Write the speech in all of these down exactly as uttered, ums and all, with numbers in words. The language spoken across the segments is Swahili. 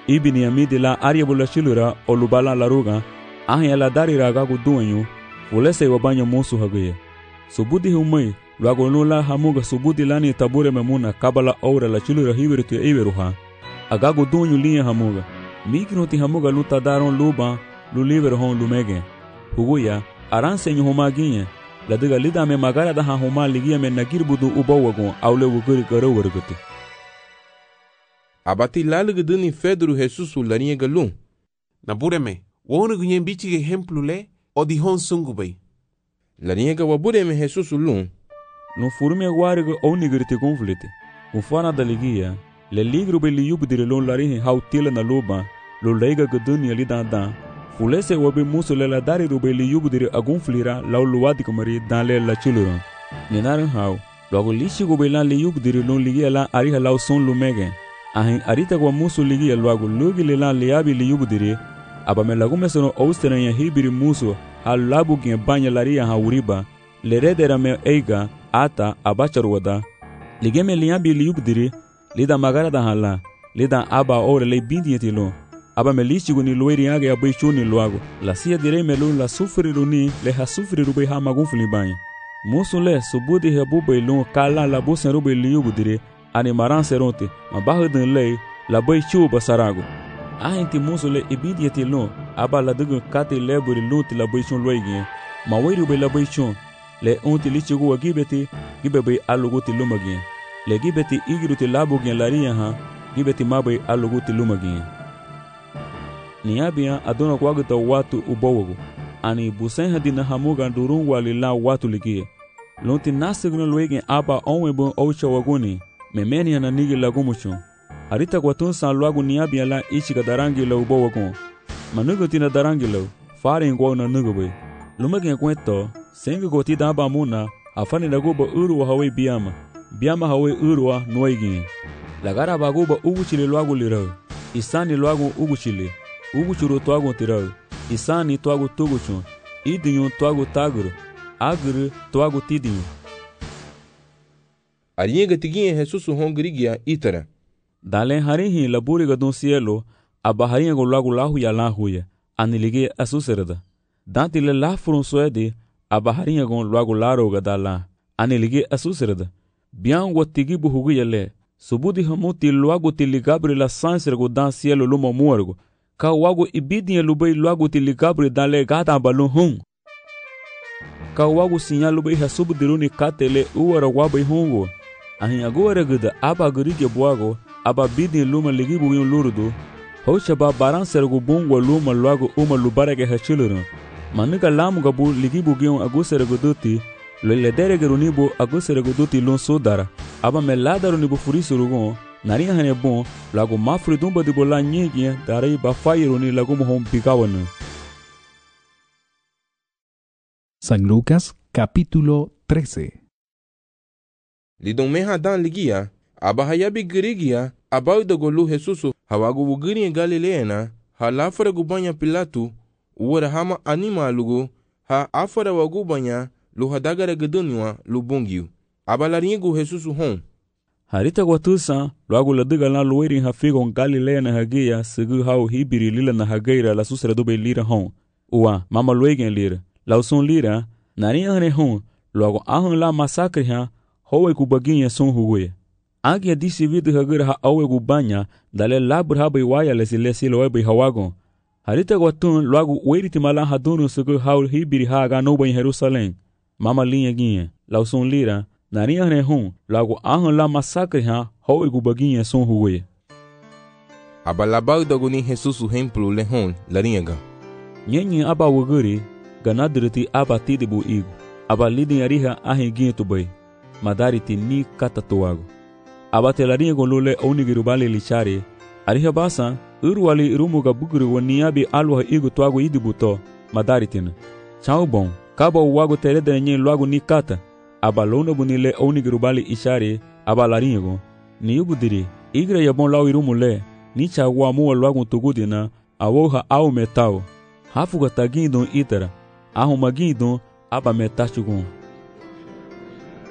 ibini amidi la ariabula shilura olubala laruga ahya la darira gagu duanyu fulese wabanya musu haguye subudi humai luago nula hamuga subudi lani tabure memuna kabala aura la shilura hibiritu ya iberuha agagu duanyu liya hamuga mikinoti hamuga luta daron luba luliver hon lumege huguya aransenyu homaginye ladiga lida me magara da homa ligia me nagirbudu ubawagon aule wuguri garowarguti abati lalgduni Pedro Jesus laniye galun nabureme wonu gunyen bichi ejemplo le odi hon sungubay laniye ga wabureme Jesus lun no furme guarigo onigirti conflite ufana da ligia le ligro be liyubdire lon larihe hautila na loba lo leiga gduni lida da fulese wabe muso le la dari rube liyubdire agunflira law luwadi kamari dan le la chulura nenaran haw logo lishi go be lan liyubdire lon ligia la ariha law son lumege ahin arita kwa muso ligia logo lugi le lan liabi liyubdire aba me lagu mesono austran ya hibiri muso hal labu gen banya laria ha uriba le redera me eiga ata abacharwada ligeme liabi liyubdire lida magara da hala lida aba ore le bindietilo aba melichi guni loiri age abai chuni loago la sia dire melu la sufri runi le ha sufri rubai ha magunfuli banya musu le subudi hebu bai lon kala la busen rubai liyubdire ani maran seronte mabahudin le la bai chu basarago ahinti musu le ibidieti lon aba la dugu kati leburi lunti la bai chun loigi ma wei rubai la bai chun le unti lichi go gibeti gibe aluguti lumagi le gibeti igiruti labu gen laria ha gibeti mabai aluguti lumagi niabia adona kwagta watu ubawago ani busen hadina hamuga durun walila watu ligie lonti nasigno loige aba onwebo oucha wagoni memeni ana nigi lagumucho arita kwatun san lwagu niabia la ichika darangi la ubawago manugo tina darangi la fare ngwa na nugobe lumage kwento sengi goti daba muna afani nagoba uru hawe biama biama hawe urwa noigi lagara bagoba uguchile lwagu lirao isani lwagu uguchile uguchuru twagu tirau isani twagu tuguchun idinyu twagu taguru aguru twagu tidinyu ariega tiginye Jesus hongrigia itara dale harihi laburi gadun cielo abaharinga go lagu lahu ya lahuya anilige asuserada dantile la frun suede abaharinga go lagu laro gadala anilige asuserada bian wotigi buhugu yele subudi hamuti lagu tiligabri la sanser go dan cielo lumo muergo ka wago ibidinye lubai luago tiligabri dale gata balun hun ka wago sinya lubai hasubu diruni katele uwara wabai hungo ahin agora gida aba gurige buago aba bidinye luma ligibu yun lurudu hocha ba baran sergu bungwa luma luago uma lubarege hachiluru manuka lamu gabu ligibu gion agusere duti lele derege runibu agusere duti lun sudara aba melada runibu furisurugon naringa hane bon lago mafri dumba de bola nyegi darai ba fayro ni lago mohom picawana. San Lucas capítulo trece. Lidon meha dan ligia abahayabi girigia abau de golu Jesus hawagu wugiri Galileana halafara gubanya Pilatu uwara hama anima lugo ha afara wagubanya lu hadagara gedunywa lubungiu abalaringu Jesus hon harita gwatusa luagu ladiga la luweri hafigon Galilea na hagia sigu hau hibiri lila na hagaira la susra dobe lira hon uwa mama luegen lira la usun lira nari ahne hon luagu ahun la masakri ha howe kubaginya son huwe agia disi vidu hagira ha awe gubanya dale labur habai waya lesi lesi loebai hawagon harita gwatun luagu weri timala hadunu sigu hau hibiri haga noba in Jerusalem mama linha ginha la usun lira nari ahne hon lago ahun la masakre ha howe gubaginha son huwe abalabau doguni Jesus hemplo le hon laringa nyenye aba wuguri ganadriti aba tidibu igu aba lidin ariha ahin ginto bay madariti ni katatuago aba telaringa golule onigiru bale lichari ariha basa urwali irumuga buguru waniabi alwa igu tuago idibuto madaritina chaubon kaba wago terede nyen luago ni kata aba lona bunile onigiru bale ishari aba laringo ni ubudiri igra yabon law irumule ni chawa mu luago tugudina awoha au metao hafuga tagindo itara ahu magindo aba metachugun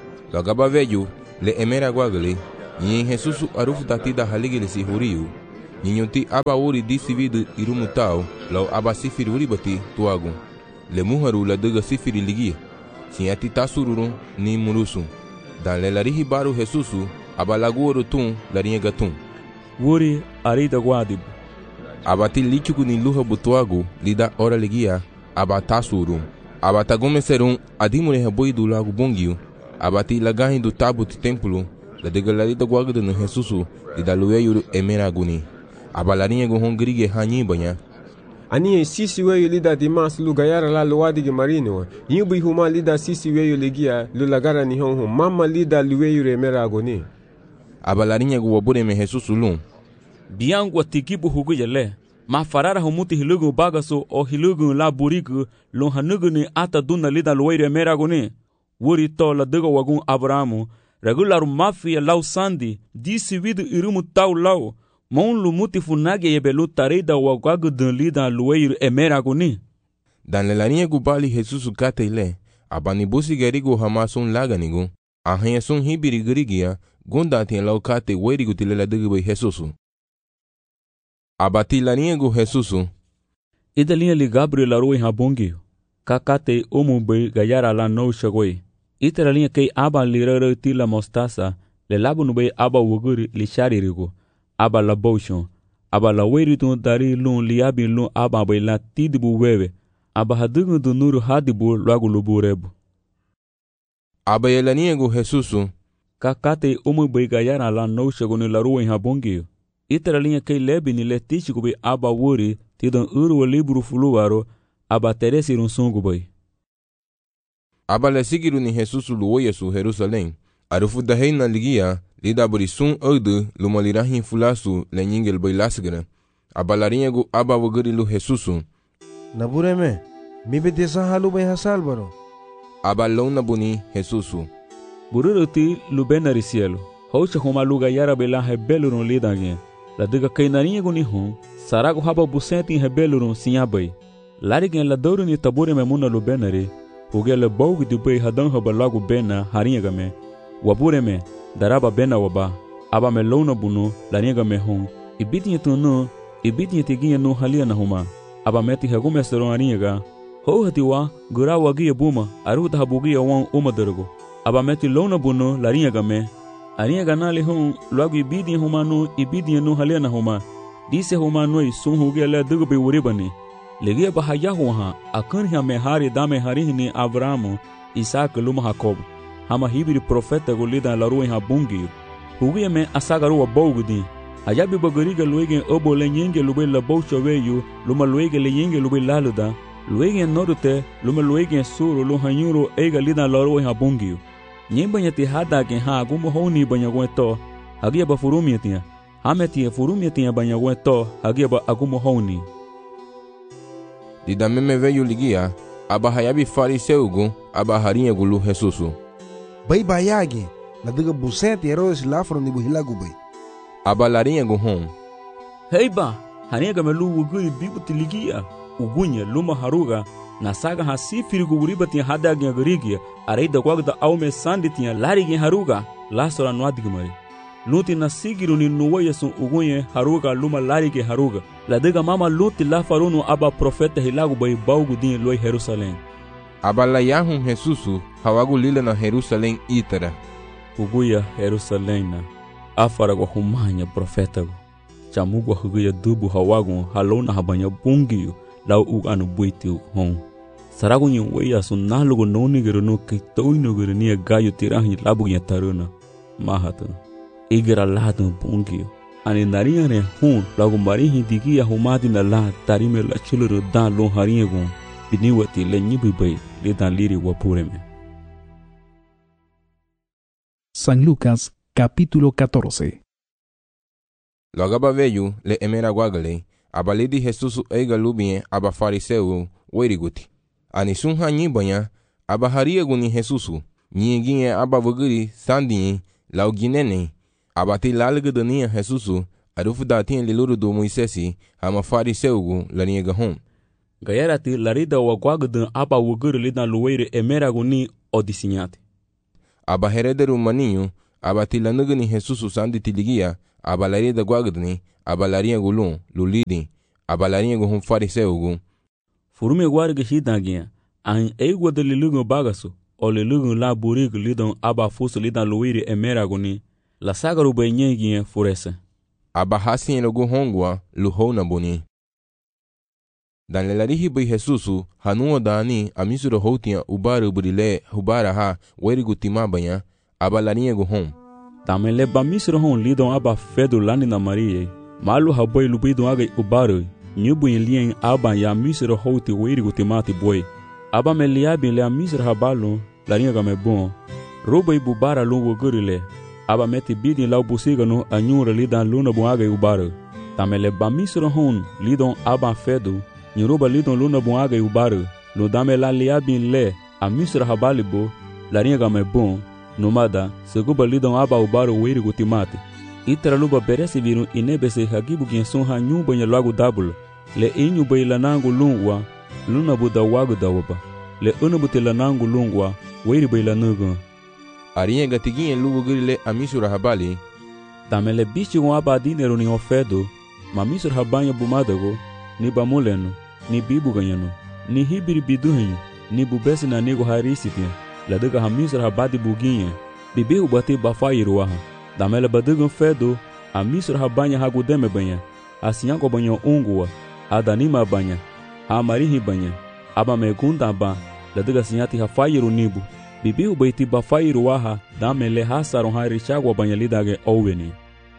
lagaba veju le emera guagale yin Jesus arufu tatida haligile si huriu Ninyuti aba uri disividu irumutau lau aba sifiri uribati tuagu. Le muharu la dega sifiri ligia. Sinyati tasururu ni murusu. Dan le larihi baru Jesusu aba laguoru tun larinha gatun. Wuri arida guadibu. Abati lichugu ni luha butuagu lida ora ligia aba tasuru. Abata gomeserun adimure haboidu lagu bongiu. Abati lagahin do tabu ti templo la dega larida guagda no Jesusu lida lueyuru emeraguni. Aba larinha gu hongrige hanyi banya. Ani sisi weyo lida dimas lu gayara la luwadi ge marino. Yubi huma lida sisi weyo legia lu lagara ni honho mama lida lueyu emeraguni. Aba larinha gu wabure me Jesusu lun. Biangu atikibu hugu yale. Ma farara humuti hilugu bagaso o hilugu la burigu lon hanugu ni ata duna lida lueire meraguni. Wuri to la dega wagun Abrahamu. Regularu mafia lau sandi. Disi vidu irumu tau lau. Mon lumuti funage yebelu tarida wagagu dun lida lueire emeraguni. Dan le larinha gu bali Jesusu kate ile. Abani busi gerigu hamasun laganigu. Ahanya sun hibiri gerigia. Gundati lau kate werigu tilela dega Jesusu. Abati larinha gu Jesusu. Ida linha li Gabriel aroi habongi. Kakate omu be gayara la no shagoi. Ita la linha kei aba li rara tila mostasa. Le labu nube aba wuguri li sharirigo. Aba la boshon. Aba la weritun dari lun li abi lun aba be la tidibu wewe. Aba hadugu du nuru hadibu lagu lubu rebu. Aba ye larinha gu Jesusu. Kakate omu be gayara la no shagoni la roi habongi. Ita linha kei lebi ni le tichiku be aba wuri tidon uru wa libru fuluwaro aba teresi run sungu boy. Aba le sigiru ni Jesusu luoye su Jerusalém. Arufu da heina ligia lida buri sun ogdu lumalirahin fulasu le nyingel boy lasgara. Aba larinha gu aba waguri lu Jesusu. Nabureme, mi bedesa halu bay hasal baro. Aba lona buni Jesusu. Bururuti lubenari cielo. Hocha homa luga yara bela hebelurun lidangin. La diga kainarinha guni hum, sarago haba busenti in rebelurun sinhabai. Larigen la doru ni tabure memuna lu benari, hugele baugu di bei hadan haba lagu bena harinha game. Wabure me, daraba bena waba, aba me lona bunu, larinha game hum, ibitinha tunu, ibitinha tiginha no halia na huma, aba meti hegume seron harinha ga. Ho hatiwa, gura wagia buma, aruta habugia wan umadargo, aba meti lona bunu, larinha game. Arinha ganali hum, logo ibidinha huma no, ibidinha no halia na huma. Dise huma noi sun hugele dugu be uribani. Legia bahaya huha, akanha mehari dame harihni Abrahamu, Isaac luma Jacob. Hama hibiri profeta golida la rua habungi. Hugia me asagaru wa bogudi. Ayabi bagariga luege obo lenyenge lube la bocha weyu, luma luege lenyenge lube laluda. Luege norute, luma luege suru luhanyuru ega lida la rua habungi. Nyemba nyati hada ke ha gumo honi banyagweto. Hagia ba furumiatia. Hametia furumiatia banyagweto, hagia ba agumo honi. Dida meme veio ligia, aba hayabi fariseugu, aba harinha gulu Jesusu. Bay bayagi, la diga busenti eros lafro ni buhilagu bay. Aba larinha gu hom. Heiba, harinha gamelu wugui bibuti ligia, ugunya luma haruga, na saga hasifiri gu uribati hadagia garigia, areida kwagda aume sanditia larigi haruga, lasora nwadigmari. Luti na sigiru ni nuwaya sun ugunye haruga luma larigi haruga. La diga mama luti la farunu aba profeta hilagu bay baugu din loi Jerusalém. Aba la yahum Jesusu hawagu lila na Jerusalém itara. Uguya Jerusalém na afara kwa humanya profeta go. Chamugu huguya dubu hawagu halona habanya bungiyu lau uganu buiti hon. Saragu nyi weya sun nalugu noni gero no kitoino gero niya gayo tirahi labu nya taruna. Mahatan. Igra lado bungiyu. Ani narinha ne hun lagu marihi digia humadi na la tarime la chuluru dan lon harinha gun biniwati le nyibi bay le dan liri wapureme. San Lucas capítulo catorce. Logaba veio le emera guagale abalidi Jesusu ega lubien aba fariseu weriguti. Ani sun hanyi banya aba haria guni Jesusu nyinginye aba vuguri sandinyi lau ginene. Abati lalga dania Jesusu, arufu datin liluru do Moisesi, hama fariseugu larinha gahom. Gayarati larida wagwagdan aba wuguru lidan luweire emeraguni odisinyati. Aba herederu maninho, abati lanugani Jesusu sandi tiligia, aba larida gwagdani, abalarinha gulun lulidin abalarinha gu hum fariseu gu Furume warga hidagia an egwa de lilugo bagasu o lilugo la burig lidon aba fusu lidan luiri emeraguni la sagaru benyegie furese aba hasin gu hongwa luhona boni dan lelarihi bai Jesusu hanuwa dani amisuro hotia ubara burile hubara ha werigu timabanya abalarinha gu hom Tamele ba misro hon lidon aba fedo lani na Maria malu haboy lubidon aga ubara nyubu lien aba ya misro hoti werigu timati boy aba meliabi le misro habalo larinha ga mebon robo ibubara lungo gurile aba meti bidin lau busiga no anyura lidan luna bon aga ubara Tamele ba misro hon lidon aba fedo Nyoruba lidon luna bon aga ubara no dame la liabi le a misro habalibo larinha ga mebon nomada seguba lidon aba ubara werigu timati itra luba beresi viru inebese hagibu genson ha nyumba nya lagu dabul le inyu bai lanangu lungwa luna buda wagu dawaba le unubu te lanangu lungwa weri bai lanugu arinha gatiguinha lugu gurile amisura habali Tamele bichi gon aba dinero ni ofedo ma misura habanya bumadago ni bamuleno ni bibu ganyano ni hibiri biduhenyo ni bubesi na nego harisitia la daga hamisra habadi buginha bibi ubate bafairu waha Damela badugan fedo a misra habanya hagudeme banha asianko banho ungwa adanima banha a marihi banha aba megunda ba la daga sinyati hafairu nibu bibi ubaiti bafairu waha damele hasaron harichagwa banha lidage oweni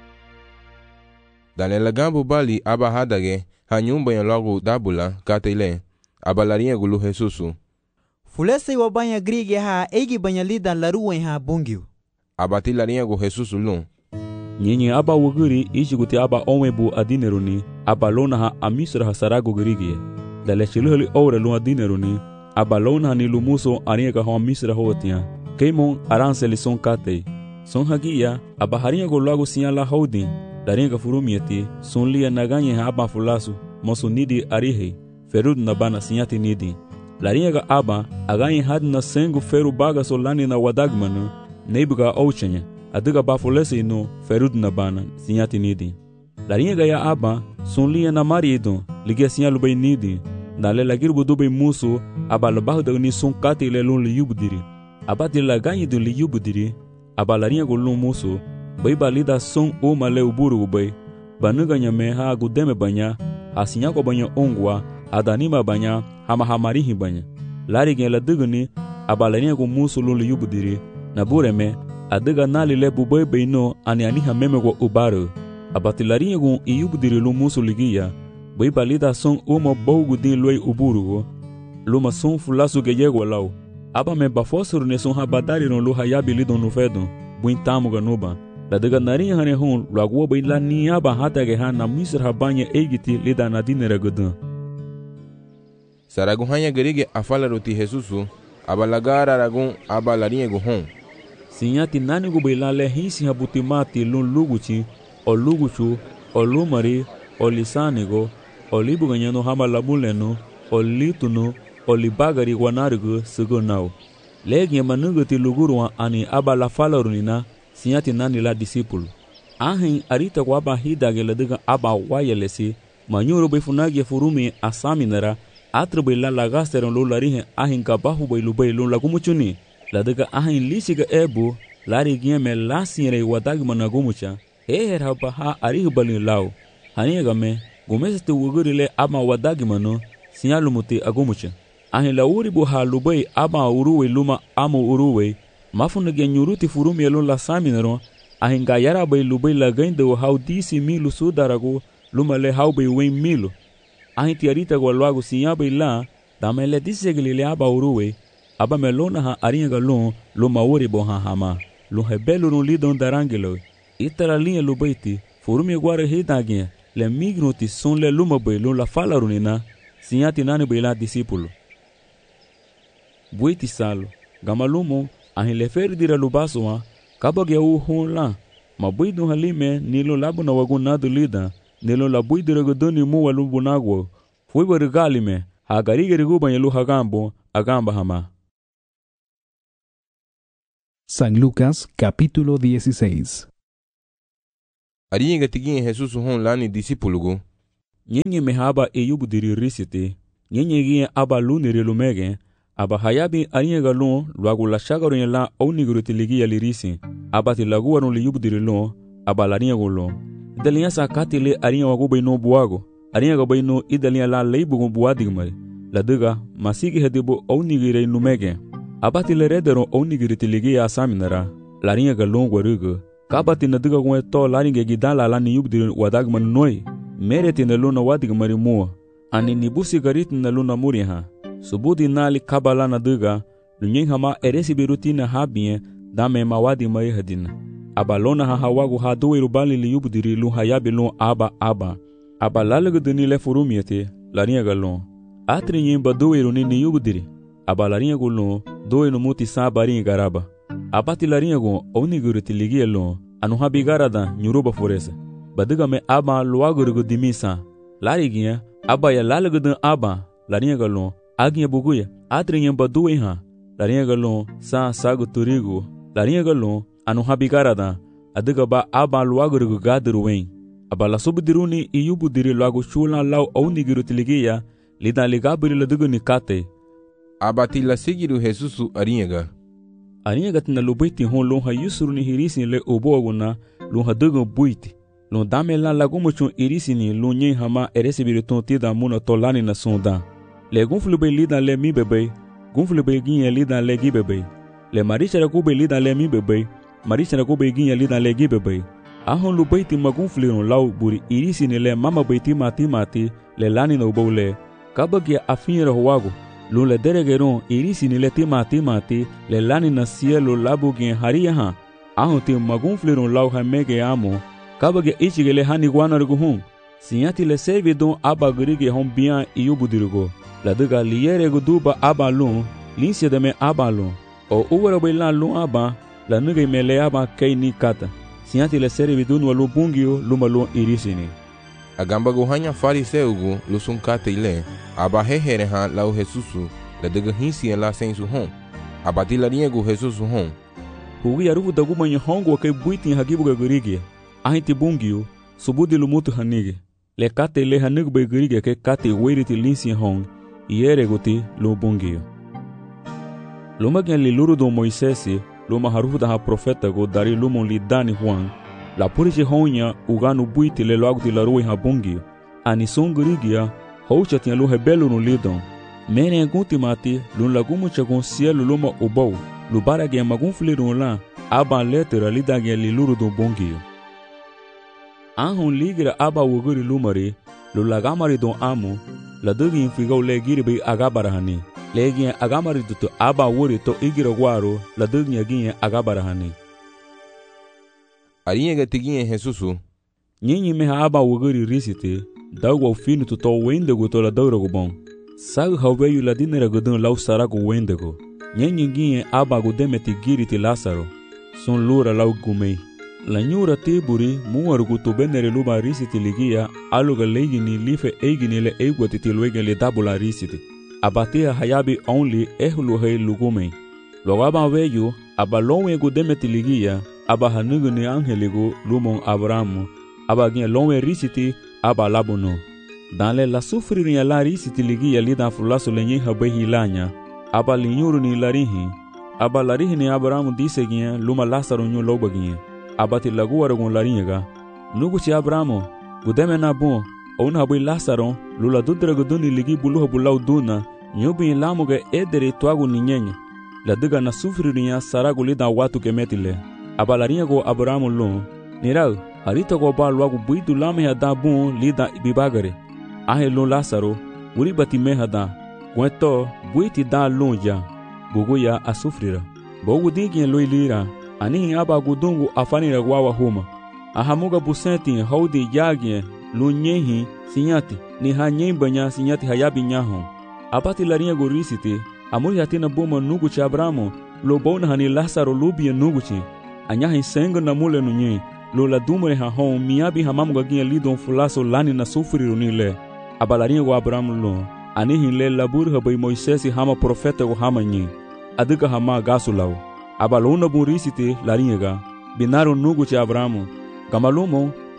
Danela gambo bali aba hadage hanyumba ya lagu dabula katele abalarinha gulu Jesusu Fulese wa banya grige ha egi banya lidan laruwen ha bungiu abati larinha gu Jesusu lun Nyinyi aba wuguri ishiguti aba onwebu adineruni aba lona ha amisra ha sarago grige dale chiluhli ore lun adineruni aba lona ni lumuso arinha ka ha misra hotia keimon aranseli son kate son hagia aba harinha go lagu sinya la houdin darinha ka furumieti son lia naganye ha aba fulasu mosu nidi arihe ferud nabana sinyati nidi Larinha ga aba aganha had na sengu feru baga solani na wadagmanu neibuga ouchenya adiga bafulese no ferud na bana sinyati nidi Larinha ga ya aba sunlia na marido ligia sinyalu bay nidi dale lagirbu dubay musu aba labahda ni sun kati le lun li yubdiri aba de la ganyi dun li yubdiri aba larinha go lun musu bay balida sun o male uburu bay banuga nyame ha gudeme banya asinya ko banya ongwa adanima banya hama hamarihi banya lari gen la duguni abalania go musulu lu yubudiri na bureme adiga nali le bubai beino ani ani hameme go ubaro abatilari go yubudiri lu musuligia bai balida son uma bogu din loi uburu luma son fulasu ge yego law aba me bafosuru ne son habadari no lu hayabi lidon no fedo buintamu ga noba la diga nari hane hon lagwo bai la ni aba hata ge hana misra habanya egiti lida na dinere godun Saragun hanya gerige afala roti Jesusu abalagara ragun abalarinha gu hon Sinyati nani gu baila le hisi habutimati lun luguchi o luguchu o lumari o lisanigo o libuganyano hama labuleno o lituno o libagari wanarigu sugunau Legi manuguti luguruwa ani abala falarunina sinyati nani la disipulu Ahin arita kwa aba hidage ladiga aba wayelesi manyuru befunagi furumi asaminara Atru la lagasteron lo larihe ahin kabahu bai lubai lo lagumuchuni ladaga ahin lisiga ebu lari gieme lasire wadag managumucha heher haba ha arih balin law haniga me gumeste wugurile ama wadag mano sinyalumuti agumucha ahin lauri bu ha lubai ama uruwe luma amo uruwe mafuna genyuruti furumi lo la saminero ahin ga yara bai lubai la gaindo how disi milu sudarago luma le how bai wen milu Ahin tiarita go luago sinyaba ila damele disegli aba uruwe aba melona ha arinha galon lo maori bo ha hama lo hebelo no lidon darangelo itara linha lo baiti forumi guara hidagia le migroti son le luma belo la fala runina sinyati nani bela discípulo buiti salo gamalumo ahin le ferdira lo basoa kabage u honla mabuido halime nilo labuna wagunado lida Nelo la bui diragodoni mu walu bunagwo. Fui barigalime. Hagarige riguba yelu hagambo. Agamba hama. San Lucas capítulo dieciséis. Ariye tiginye Jesus hon lani disipulugo. Nyenye mehaba e yubu diri risite. Nyenye gie aba lunire lumege. Aba hayabi ariye galon luagu la shagaro la oniguru tiligi ya lirisi. Aba tilagu waron li yubu diri lon. Aba lariye golon. Idaliya sa katile ariye wagu bayno buago. Ariye gabayno idaliya la leibugon buadigmari. La diga masigi hedibo onigire lumege. Aba tileredero onigiri tiligi ya saminara. Lariye galon warugo. Kabati na diga gwe to laringe gidala la ni yubdiri wadagman noi. Mereti na luna wadigmari mua. Ani nibusi gariti na luna muriha. Subudi nali kabala na diga. Lunyeng hama eresi birutina habie dame mawadi mai hadina. Aba lona ha hawagu ha doe rubali li yubdiri lu hayabi lu aba aba. Aba lalagu dini le furumiete laringe galon. Atri nyemba doe runi ni yubdiri. Aba laringe gulon doe no muti sa baringe garaba. Abati laringe gon oniguru tiligi elon anu habi garada nyuruba foresa. Badiga me aba luaguru dimisa. Lariginha aba ya lalagu den aba laringe galon aginha buguya atri nyemba doe ha laringe galon sa sagu turigo laringe galon anu habi garada adiga ba aba luaguru gaduru wen. Aba la subdiruni iyubu diri luagu chula lau oniguru tiligi ya lidan ligabiri ladigu nikate. Abati la sigiru Jesusu arinyega. Ariye gatina lo buiti hon lon ha yusuru ni hirisi le oboguna lon ha dugun buiti. Lon dame la lagumo chon irisi ni lon nyen hama eresi biriton tida muna tolani na sonda. Le gunflu be lidan le mi bebe, gunflu be ginye lidan le gi bebe. Le marichara kube lidan le mi bebe, marichara kube ginye lidan le gi bebe. Ahon lo buiti ma gunflu ron lau buri irisi ni le mama buiti mati mati le lani na ubole. Kabagia afinra huago. Lun le deregeron irisi ni le tima tima ti le lani na cielo labu gen haria ha. Ahon ti magun fliron lau ha mege amo. Kabage ichige le hani guana ruguhun. Sinyati le sevi don aba grige hon bian iyubudirugo. La diga liere guduba aba lun, linsia de me aba lun. O uwara bailan lun aba, la nuge me le aba kei ni kata. Sinyati le sevi don walu bungio luma lun irisi ni. Agamba gohanya fariseugo lusun kate ile. Aba hehere ha lau Jesusu la diga hinsi en la sensu hon. Aba tilariego Jesusu hon. Hugi arufu daguma nye hongo ke buiti hagibu gagurigi. Ahinti bungio, subudi lumutu hanige. Le kate le hanig begurigi ke kate weiriti linsi hon. Iere guti lu bungio. Luma gen li luru do Moisesi, luma harufu da ha profeta go dari lumon li dani Juan. La puriche honya uganu buiti le loaguti la rui ha bungio. Ani songurigia, houcha tinha lu rebelo no lidon. Mene gunti mati, lun lagumu chagon cielo luma ubou. Lubara gen magun flirun lan, aban letera lida gen li luru do bungio. Anhon ligira aba wuguri lumari, lu lagamari don amu, la dugi infigau le giribi agabarahani. Le gen agamari dutu aba wuri to igira guaro, la dugi gen agabarahani. Ariye tiginye Jesusu. Nyinyi meha aba wuguri risite, dagwa finu tuto wendego to la daurago bon. Sag haweyu la dinera gudun lau sarago wendego. Nyenyi ginye aba gudemeti giriti Lazaro. Son lura lau gumei. La nyura tiburi muarugu to benere luba risiti ligia aluga legini life egini le egwati tilwege le dabula risiti. Abatia hayabi only ehlu hei lugumei. Logaba weyu aba lonwe gudemeti ligia aba hanugu ni angeligo lumon Abrahamu. Aba ginye lonwe risiti aba labono. Dans le la sufriria la risiti ligia lida fulaso lenye habehi lanya. Aba linyuru ni larihi. Aba larihi ni Abrahamu dise ginye luma Lazaro nyu loba ginye. Aba ti lagu waragun larinyaga. Nugu chi Abrahamu. Gudeme na bon. Ouna habi Lazaro lula dudra guduni ligi buluha bulau duna. Nyubi lamuge edere tuagu ni nyenye. La diga na sufriria saragu lida watu kemetile. Aba larinyago Abrahamu lon. Nirau. Harita go ba luagu buidu lame hada bon lida ibibagare. Ahe lon Lazaro, uri bati me hada. Gweto, buiti da lonja. Buguya asufrira. Bogu digin lo ilira. Anihi aba gudungu afanira gwawa huma. Ahamuga busenti haudi yagye lunyehi sinyati. Ni ha nyembanya sinyati hayabi nyahon. Apati larinha go risiti. Amuri hatina buma nugu cha Abrahamu. Lo bona hani Lazaro lubia nugu chi. Anyahi senga na mule nunye. Lo la dumare ha hon miabi hamamuga ginha lidon fulaso lani na sufriru nile. Abalarinha go Abrahamu lo. Anihi le labur habai Moisesi hama profeta go hama nyi. Adiga hama gasulau. Abalona burisite larinha ga. Binaro nugu cha Abrahamu. Gamalumo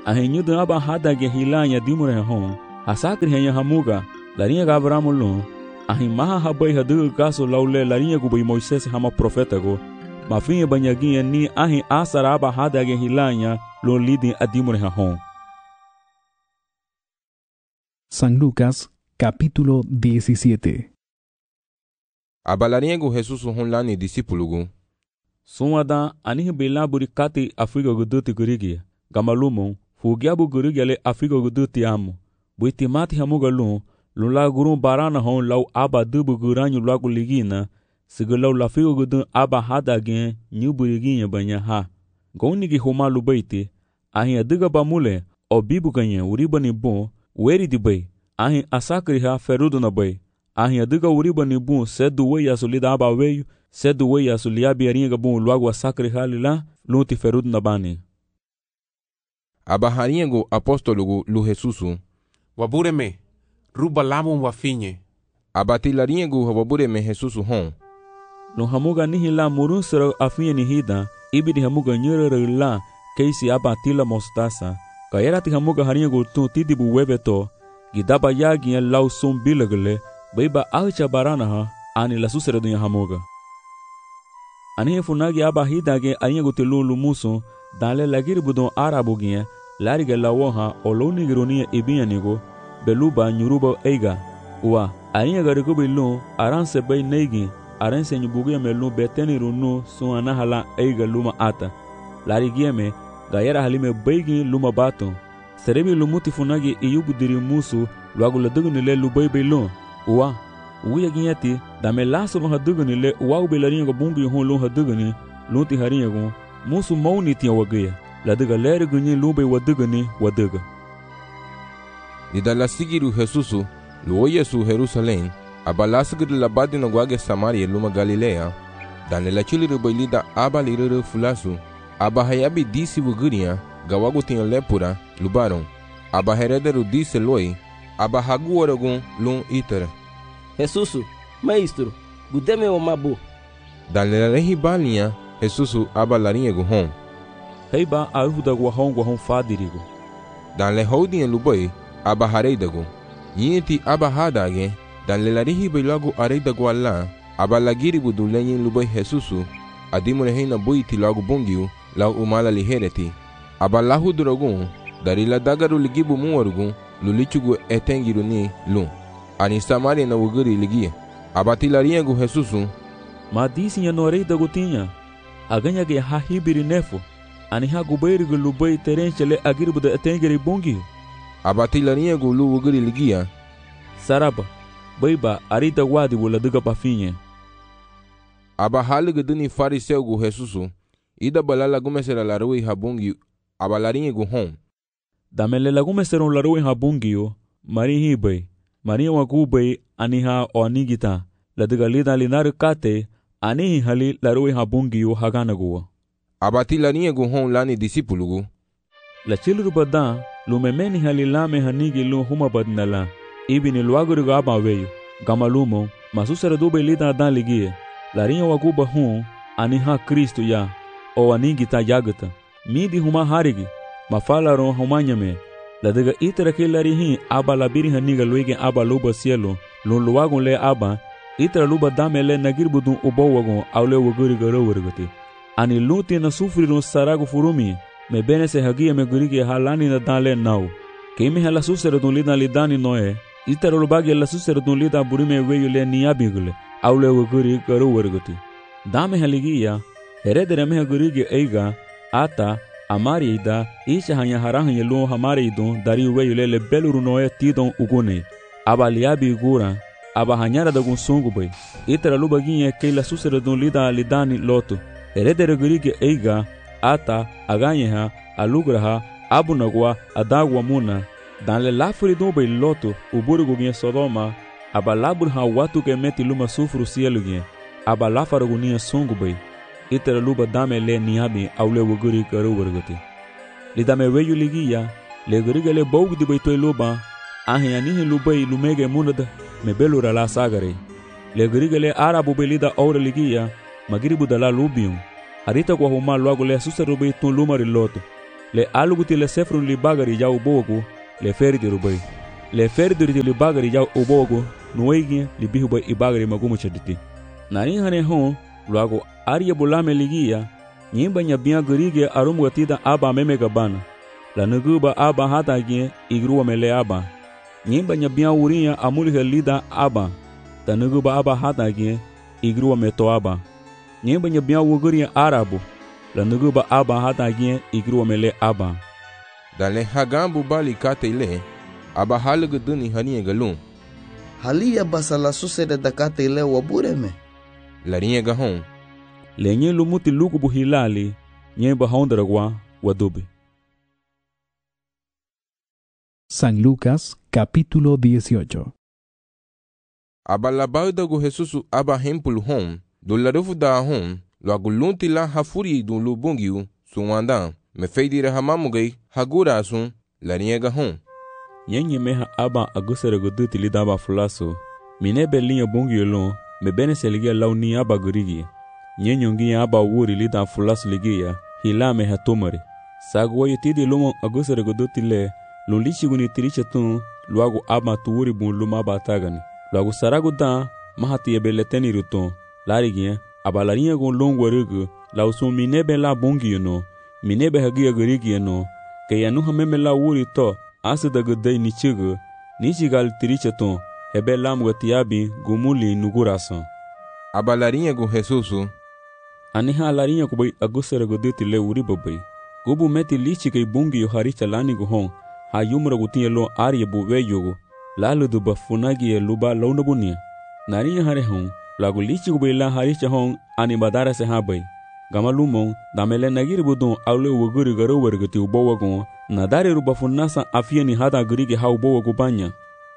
ahin nyudu aba hada ge hilanya dimure hon asakri henya hamuga larinha ga Abrahamu lo ahin maha habai hadu kaso laule larinha gu bai Moisés hama profeta go mafinha banyaginha ni ahin asara aba hada ge hilanya lo lidin adimure hon. San Lucas, capítulo diecisiete. Abalariego Jesus honlani discípulo. Sumada anihi bela burikati Afrika guduti gurigi. Gamalumon, fugiabu gurigi ale Afrika guduti amo. Buitimati hamugalun, lula gurun barana hon lau aba dubu guranyu lagu ligina, sigalau lafigo gudun aba hada gen, nyu buriginha banya ha. Gaunigi homa lubaiti, ahin adiga bamule, o bibu ganyen uribani bon, weri di bay, ahin asakri ha ferudo na bay. Ahin adiga uriba ni bun sedu we yasulida aba weyu, sedu we yasulia biaringa bun luagu asakri halila, lunti ferudo na bani. Abaharingo apóstolo lu Jesusu. Wabureme, ruba lamun wafinye. Abatilaringo wabureme Jesusu hon. Lo hamuga nihi la murun sero afinye nihida, ibidi hamuga nyere la, keisi abatila mostasa. Kayera ti hamuga haringo tun tidibu webeto, gidaba yagi ya lau sum bilagale, baiba ahicha barana ha, ani la susere dunya hamuga. Anihe funagi aba hidage aringo tilu lumuso, dale lagiri budon arabu gien, lariga lawoha oloni gironia ibianigo, beluba nyuruba eiga, uwa, aringa garikubi lu, aranse bay neigi, aranse nyubugia melu beteni runu suanahala eiga luma ata. Larigieme, gayera halime beigi luma bato. Serebi lumuti funagi iyubu diri musu, luagu la dugunile lubai belun, uwa, uya ginyati, dame laso ma hadugunile, uwa ubelaringa bungi hon lu haduguni, lunti haringa musu mauni tiya wagaya, la duga leri gunyi lubai waduguni waduga. Ida la sigiru Jesusu, luo Yesu Jerusalem, aba la sigiru la badi na gwage Samaria luma Galilea, dane la chiliru bailida aba liriru fulasu, aba hayabi disi wuguria, gawagu tiya lepura, lubaron, aba herederu dise loi, aba hagu oragun lun itere. Jesusu, maestro, gudeme o mabu. Dane la rehi balinha, Jesusu aba larinha gu hon. Heiba aruda guahon guahon fadirigo. Dan le houdin lubai aba hareidago. Yinti aba hadage, dan le larihi bailago areidago alla, aba lagiri budu lenyin lubai Jesusu, adimure heina buiti lagu bungiu, lau umala lihereti. Aba lahu duragun, dari la dagaru ligibu muwarugun, lulichugu etengiru ni lun. Ani Samaria na wuguri ligia. Aba tilarinha gu Jesusu. Ma disi ya no areidago tinha. Aganya ge ha hibiri nefo, ani ha gubairi gu lubai terenchele agiribu da etengeri bungi. Abatilarinha gu lu wuguri ligia. Saraba, baiba arita wadi wula duga pafinye. Aba haliga duni fariseu gu Jesusu, ida balala gumesera la rui habungi, aba larinha gu hon. Damele la gumeseron la rui habungi yo, mari hibai, mari wagubai ani ha o anigita, la duga lida linaru kate, anihi hali larui habungi yo haganaguwa. Abati larinha gu hon lani discípulo. La chiluru badan, lumemeni hali lame hanigi lu huma badnala, ibini luaguru gaba weyu, gamalumo, masusara dube lida adan ligie, larinha waguba hun, aniha Kristo ya, o anigita yagata, midi huma harigi, mafalaron humanyame, la diga itara ke larihi aba labiri haniga luige aba luba cielo, lun luagun le aba, itara luba damele nagir budun ubo wagon aule waguri garo wargati. Ani luti na sufrirun saragu furumi, me bene se hagia me gurigi halani na dale nau. Keimi hala susere dun lida lidani noe, itara lubagi la susere dun lida burime weyu le niyabigule, aule waguri garo wargati. Dame haligia, heredere me gurigi eiga, ata, amari ida, isha hanya harahan yelu hamari idun dari weyu le le beluru noe tidon ugune. Aba liabi gura, aba hanyara da gunsungu bay. Itara lubaginye ke la susere dun lida lidani lotu. Heredere gurigi eiga, ata, aganyeha, alugraha, abunagwa, adagwa muna. Dan le lafuri dun bay lotu, uburugu gine Sodoma, aba laburha watu ke meti luma sufru sielu gine. Aba lafarugu niya sungu bay. Itara luba dame le niyabi aule wuguri karu wargati. Li dame weyu ligiya, le guriga le baugu di bay toy luba, ahi anihi lubai lumege munada, me belura la sagare. Le guriga le arabu belida aure ligiya, magiribu da la lubium. Arita kwa huma luagu le susaru bay tun lumari loto. le aluguti le sefrun li bagari jau bogo le ferdi rubai le ferdi li bagari jau obogo nuigi li bihubai ibagari magumu chaditi nani hane hon luago aria bulame ligia nyimba nyabia gerige arum gatida aba meme gabana la nuguba aba hata gie igruwa mele aba nyimba nyabia uria amuli helida aba ta nuguba aba hata gie igruwa meto aba nyimba nyabia uguria arabu la nuguba aba hata gie igruwa mele aba dale hagambu bali katele aba halugu duni hanie galum halia basala susede da katele wabureme larinha gahon lenye lumuti lukubu hilali nye bahondragwa wadubi. San Lucas capítulo dieciocho. Abalabauda go Jesusu aba hempulu hom do larufu da hom lo agulunti la hafuri do lubungiu suwanda me feidire hamamugai hagura sun larinha gahon nyenye meha aba agusere guduti lidaba fulaso mine belinha bungiu lon me bene seligia launi aba gurigi nyenyongi aba wuri lida fulas ligia hilame hatomari sagwo yitidi lumo agusere goduti le lulichi guni tiriche tun luago aba tuuri bun luma batagani luago sarago da mahati ebeleteni ruton larigia aba larinha gon longo rugu lausun minebe la bungi no minebe hagia gurigi no ke yanu hameme la wuri to asida gudai nichigu nichigal tiriche tun hebe lam gatiabi gumuli nugurasan aba larinha go Jesusu aniha larinha kubai agusere goduti le uri babai gubu meti lichi kai bungi yo haricha lani go hon ha yumra gutinye lo arye bu weyogo lalu du bafunagi e luba launa bunia narinya hare hon lagu lichi kubai la haricha hon ani badara se habai gama lumon damele nagiri budon aule wuguri garo wergati ubowa gon nadare ru bafunasa afieni hada gurige ha ubowa gubanya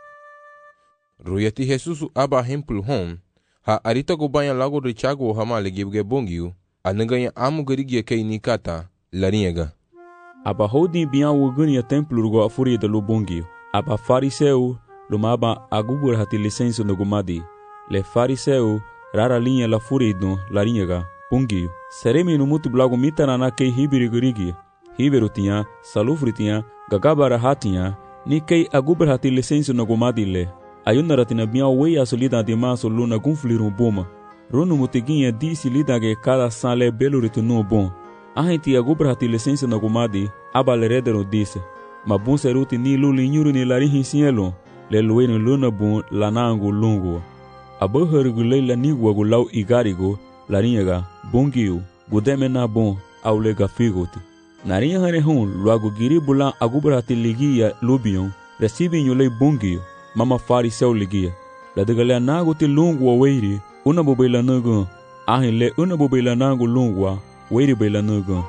ruyati Jesusu aba hempul hon ha arita gubanya lago richago hamale gibge bongiu anaganya amu gurige kai nikata larinha aba hodi bian wuguni ya templo rugo afuri de lubongi aba fariseu lumaba agubur hati licenso no gumadi le fariseu rara linha la furi do larinha bungi seremi no mutu blago mitana na kei hibiri gurigi hiberu tinha salufri tinha gagabara hatinha ni kei agubur hati licenso no gumadi le ayuna ratina bian wei asolida de maso luna gunfliru boma ronu mutiginha disi lida ge cada sale beluritu no bom ahenti agubra hati licença na gumadi abalereder disse mabun seruti ni luli nyuru ni lari cielo le lueno luna bun lanango lungo abahergu leila ni wagu lau igarigo larinha bungiu gudeme na bon aulega figoti narinha hane hun luago giri bula agubra hati ligia lubion recibe nyulei bungiu mama fariseu ligia la degale nago ti lungo weiri una bobela nago ahile una bobela nago lungo weiri bela nugo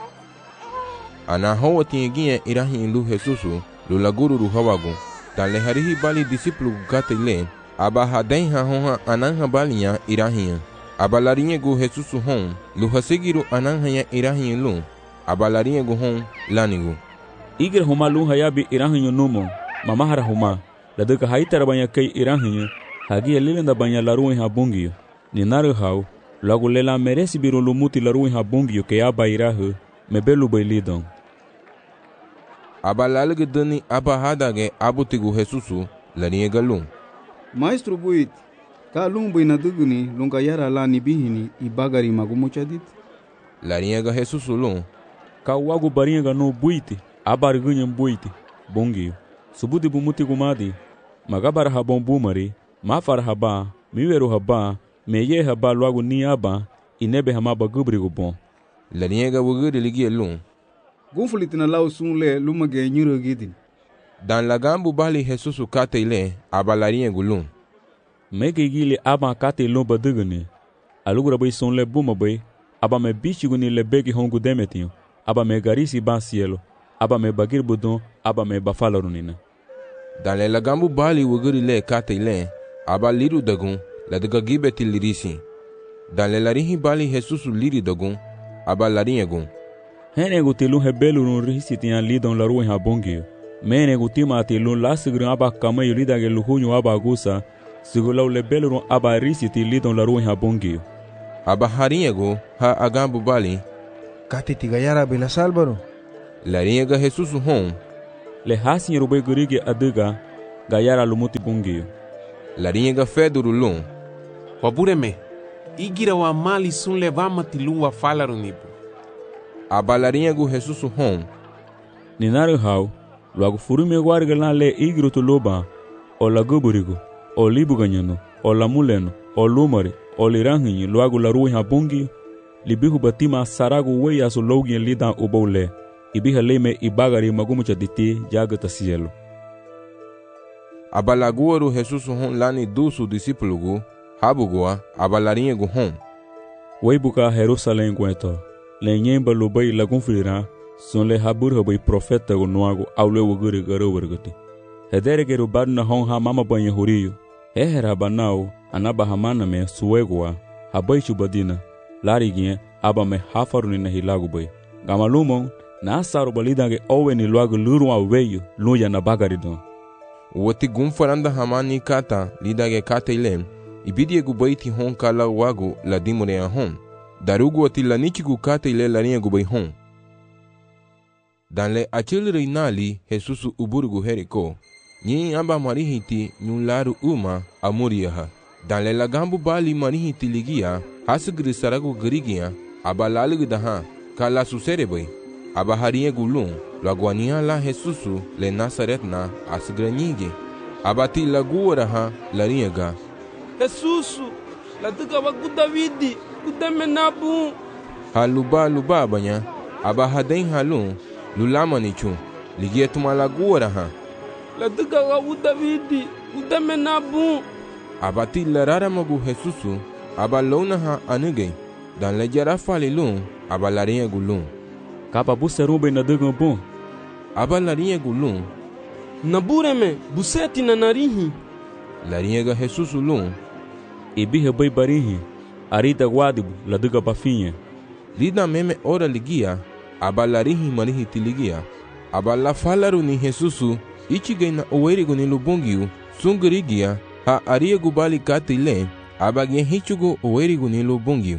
ana hawa tinginha irahi lu Jesusu lu laguru ru hawagu tale harihi bali disciplu gatile aba haden ha honha ananha balinha irahi aba larinha go Jesusu hon lu hasegiru ananha irahi lu aba larinha go hon lanigo igre homa lu hayabi irahi numo mama hara homa ladaka haitara banya kai irahi hagi lilenda banya laru ha bungi ni naru hau lagu lela meresi biro lumuti laruin habungi ke aba irahu mebelu bailidon aba lalge dani aba hadage abutigu Jesusu larinha galum maestro buit ka lumbu ina duguni lunga yara lani bihini ibagari magumuchadit larinha ga Jesusu lum ka wagu barinha ga no buiti abar gunyam buiti bungi subuti bumuti gumadi magabar habon bumari mafar haba miweru haba meye haba luago ni aba inebe hamaba gubrigo bon larinha ga wuguri ligia lum gunfulitina lau sunle lumage nyuro gidin dan lagambu bali Jesusu katele aba larinha gulum mege gile aba kate lomba duguni alugura bai sunle buma bai aba me bichiguni le begi hongu demetinho aba me garisi ba cielo aba me bagir budon aba me bafalarunina dan le lagambu bali wuguri le katele aba liru dagun la daga gibeti lirisi dan le larinhi bali Jesusu liri dagun aba larinha gun hene gutilu hebelu no risi tian lidon la ruin habongi mene gutima tilu lasigru aba kama yulida ge luhunyu aba gusa sigulau le belu aba risi ti lidon la ruin habongi aba harinha go ha agambu bali kati tigayara bela salvaro Larinha ga Jesus hon. Le hasin rubai gurige adiga gayara lumuti bungiyo. Larinha ga feduru lum. Wabureme, igira wa mali sun levama tilu wa falaru nipo. Aba larinha gu Jesus hon. Ninaru hau, luagu furume warga la le igru tu loba, o la guburigo, o libu ganyano, o la muleno, o lumare, o liranhinyi luagu la ruhi habungi, libihu batima saragu wei asu logi lidan ubole, ibiha leme ibagari magumu chaditi jagata cielo. Abalaguaru Jesus hon lani dusu discípulo habugoa abalarinha gu hon. Wei buka Jerusalém gueto, le nyemba lubai lagun filira, son le habur habai profeta gu nuagu aule wuguri garo wargati. Hedere geru badna hon ha mama banya huriyo, hehera banao anaba hamana me suegua, habai chubadina, larigien aba me hafaruni na hilagu bai. Gamalumon na asaru balidange owe ni luagu lurua weyo luya na bagaridon. Wati gumfaranda hamani kata lidage kata ilem, ibidie gu baiti hon kala wagu la dimure a hon. Darugu wati laniki gu kata ile larinha gu bai hon. Dan le achil reinali Jesus uburgu heriko, nyi amba marihiti nyularu uma amuriyaha. Dan le lagambu bali marihiti ligia, hasugri saragu garigia, aba lalig daha, kala susere bai. Aba harinha gu lum, laguania la Jesusu le Nazaret na asgranyige. Aba ti laguara ha larinha ga. Jesusu, la tuka wa ku Davidi, ku temenabu. Haluba luba banya, aba haden halum, lulama nichu, ligia tuma laguara ha. La tuka wa ku Davidi, ku temenabu. Aba ti larara magu Jesusu, aba lona ha anugay, dan le jara fali lum, aba larinha gu lum. Kapa buserumbe na dugan bon. Aba larinha gu lum. Nabureme, buseti na narihi. Larinha ga Jesus lum. Ibihe bai barihi, arita guadibu la duga bafinha. Lida meme ora ligia, aba larihi marihi tiligia. Aba la falaru ni Jesusu, ichigay na owerigu ni lubungiu, sungurigia, ha aria gu bali katile, aba gen hichugu owerigu ni lubungiu.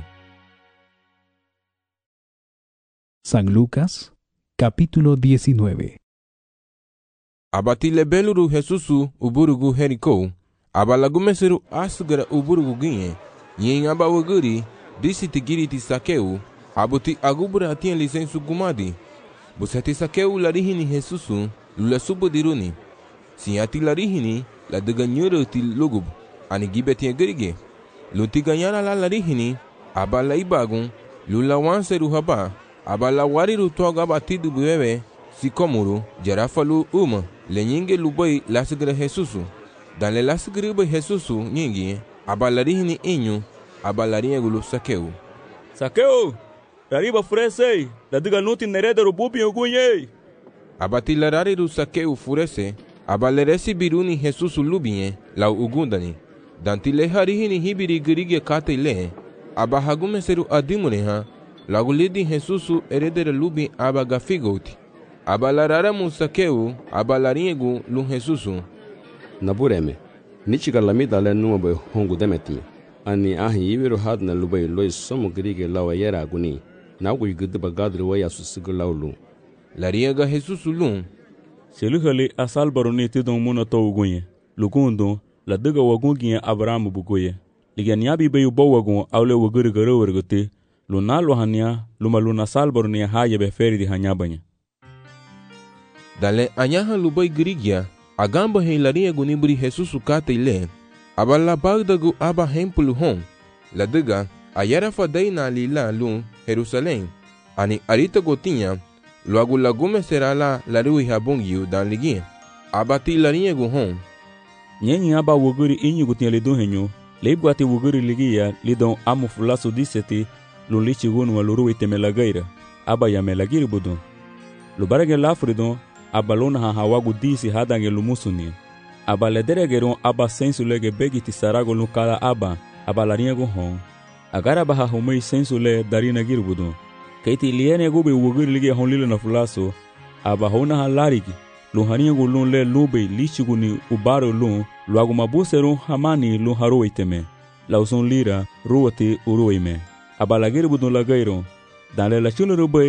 San Lucas, capítulo diecinueve. Abatile beluru Jesusu uburugu heriko, abalagumeseru asugara uburugu ginye, yin abawaguri, disi tigiriti sakeu, abuti agubura atien lisensu gumadi. Busati sakeu larihini Jesusu, lula subudiruni. Sinyati larihini, la deganyuru ti lugub, anigibeti gerige. Lunti ganyara la larihini, abala ibagun, lula wanseru haba, abala wariru toga batidu bebe, sikomuru, jarafalu uma, le nyinge lubai lasgre Jesusu. Dan le lasgre bai Jesusu nyingi, abalarihini inyu, abalarinha gulu sakeu. Sakeu, rariba furese, da diga nuti nereda rububi ogunye. Abati larariru sakeu furese, abaleresi biruni Jesusu lubinye, lau ugundani. Danti le harihini hibiri girige kate le, abahagumeseru adimureha, lagulidi Jesusu eredere lubi abagafigoti. Abalarara musakeu, abalaringu lu Jesusu. Nabureme, nichiga lamida le nuobe hongu demetime. Ani ahi iwiru hadna lubai loi somo grige lawa yera aguni. Nagu yigudu bagadri waya susigu laulu. Lariega Jesusu lum. Seluhali asal baroni tidon muna to ugunye. Lugundo, la diga wagungiye Abrahamu bugoye. Liganiabi bayu bawagun awle waguri garo wargote. Lunalo hania, luma luna sal baroni haye beferi di hanyabanya. Dale anyaha lubai grigia, agamba he larinha gunibri Jesusu kate ile, abala bagdagu aba hempulu hon, la diga, ayara fadai na lila lu Jerusalém, ani arita gotinha, logo lagume será la larui habungiu dan ligi, abati larinha gu hon. Nyenyi aba wuguri inyu gutinha lidon henyo, leibguati wuguri ligia lidon amu fulasu diseti, lulichi gunu walurui temelagaira, aba yamelagiri budon. Lubarage lafridon, abalona ha hawagu disi hadange lumusuni. Aba lederegeron aba sensu lege begiti sarago lukala aba, aba larinha gu hon. Agara baha humei sensu le darina girbudon. Keiti liene gube wuguri ligia hon lila na fulaso, aba hona ha larigi, luharinha gu lun le lube lichigu ni ubaro lun, luagu mabuseron hamani lun haruwe teme. Lauson lira, ruwati uruwe me. Aba la girbudon lagairon, dan le la chulu rubei,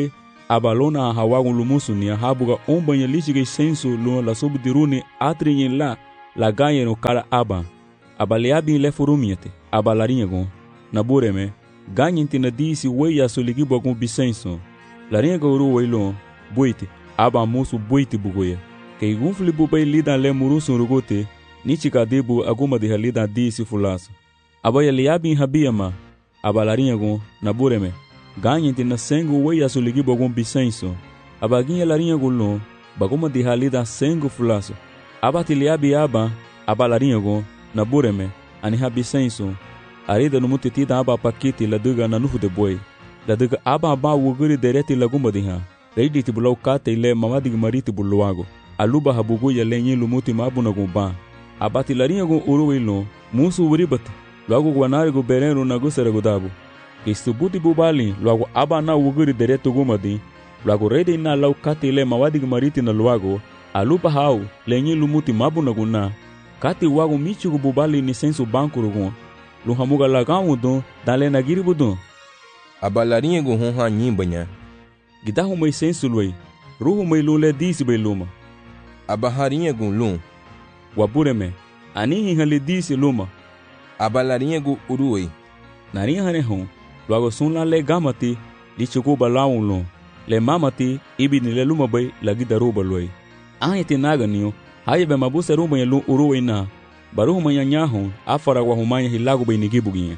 abalona hawagun lumusunia habuga ombanya lichige sensu lo la subdiruni atrinyen la la ganyeno kala aba abaleabi le furumiete abalariego nabureme ganyenti na disi weya soligibo gun bisenso lariego ru weilo buiti aba musu buiti bugoya ke gunfli bubay lida le murusun rugote nichika debu aguma de halida disi fulaso abaya liabi habiyama abalariego nabureme ganyenti na sengu weya soligibo gun bisenso abaginha lariego lo baguma de halida sengu fulaso abati liabi aba abalariego nabureme ani habisenso arida no mutitida aba pakiti la duga na nufu de boy la duga aba ba wuguri dereti la gumba diha reidi ti bulau kate ile mamadi mariti buluago aluba habugo ya lenye lumuti mabu na gumba abati larinha go uruwilo musu uribati logo gwanari go bereno na go sere go dabu kistubuti bubali logo aba na wuguri dereti gumadi logo reidi na lau kate ile mamadi mariti na luago aluba hau lenye lumuti mabu na guna kati wago michi go bubali ni sensu banku rugun lu hamuga lagamu don dale na giri budon abalarinha go honha nyimbanya gidahu mai sensu loi ruhu mai lule disi bai luma abaharinha go lum wabureme ani hali disi luma abalarinha go uruoi nari hane hon luago sun la le gamati li chuku balawun lo le mamati ibi ni le luma bai lagi daruba loi ahete naga niyo haye be mabuse rumba lu uruoi na baruhu manyanyahu afara wa humanya hilago beinigibuginha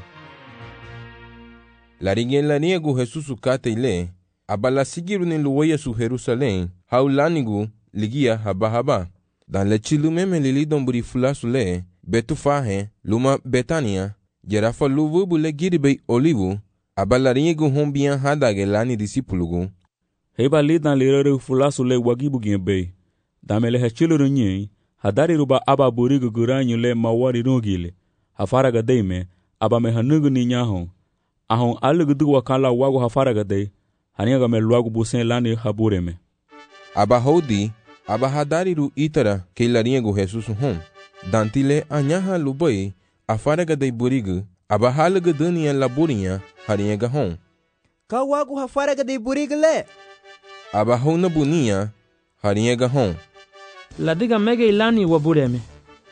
laringen laniego Jesus kate ile abala sigiru ni luwaya su Jerusalém haulanigu ligia haba haba dan le chilu meme lili domburi fulasu le betu fahe luma Betania jerafa luvubu le giribei olivu abala laniego hombian hadage lani disipulugu heba li dan lirere fulasu le wagibuginha bei damele hechilu nye hadari ruba aba burigu guranyu le mawari rungile hafaraga deime aba me hanugu ni nyaho ahon alugu du wakala wago hafaraga de haniga me luagu busen lani habureme aba hodi aba hadari ru itara ke laringo Jesus hom dantile anyaha lubai afaraga de burigu aba halugu dunia laburinha haringa hom ka wago hafaraga de burigu le aba hona bunia haringa hom la diga mega ilani wabureme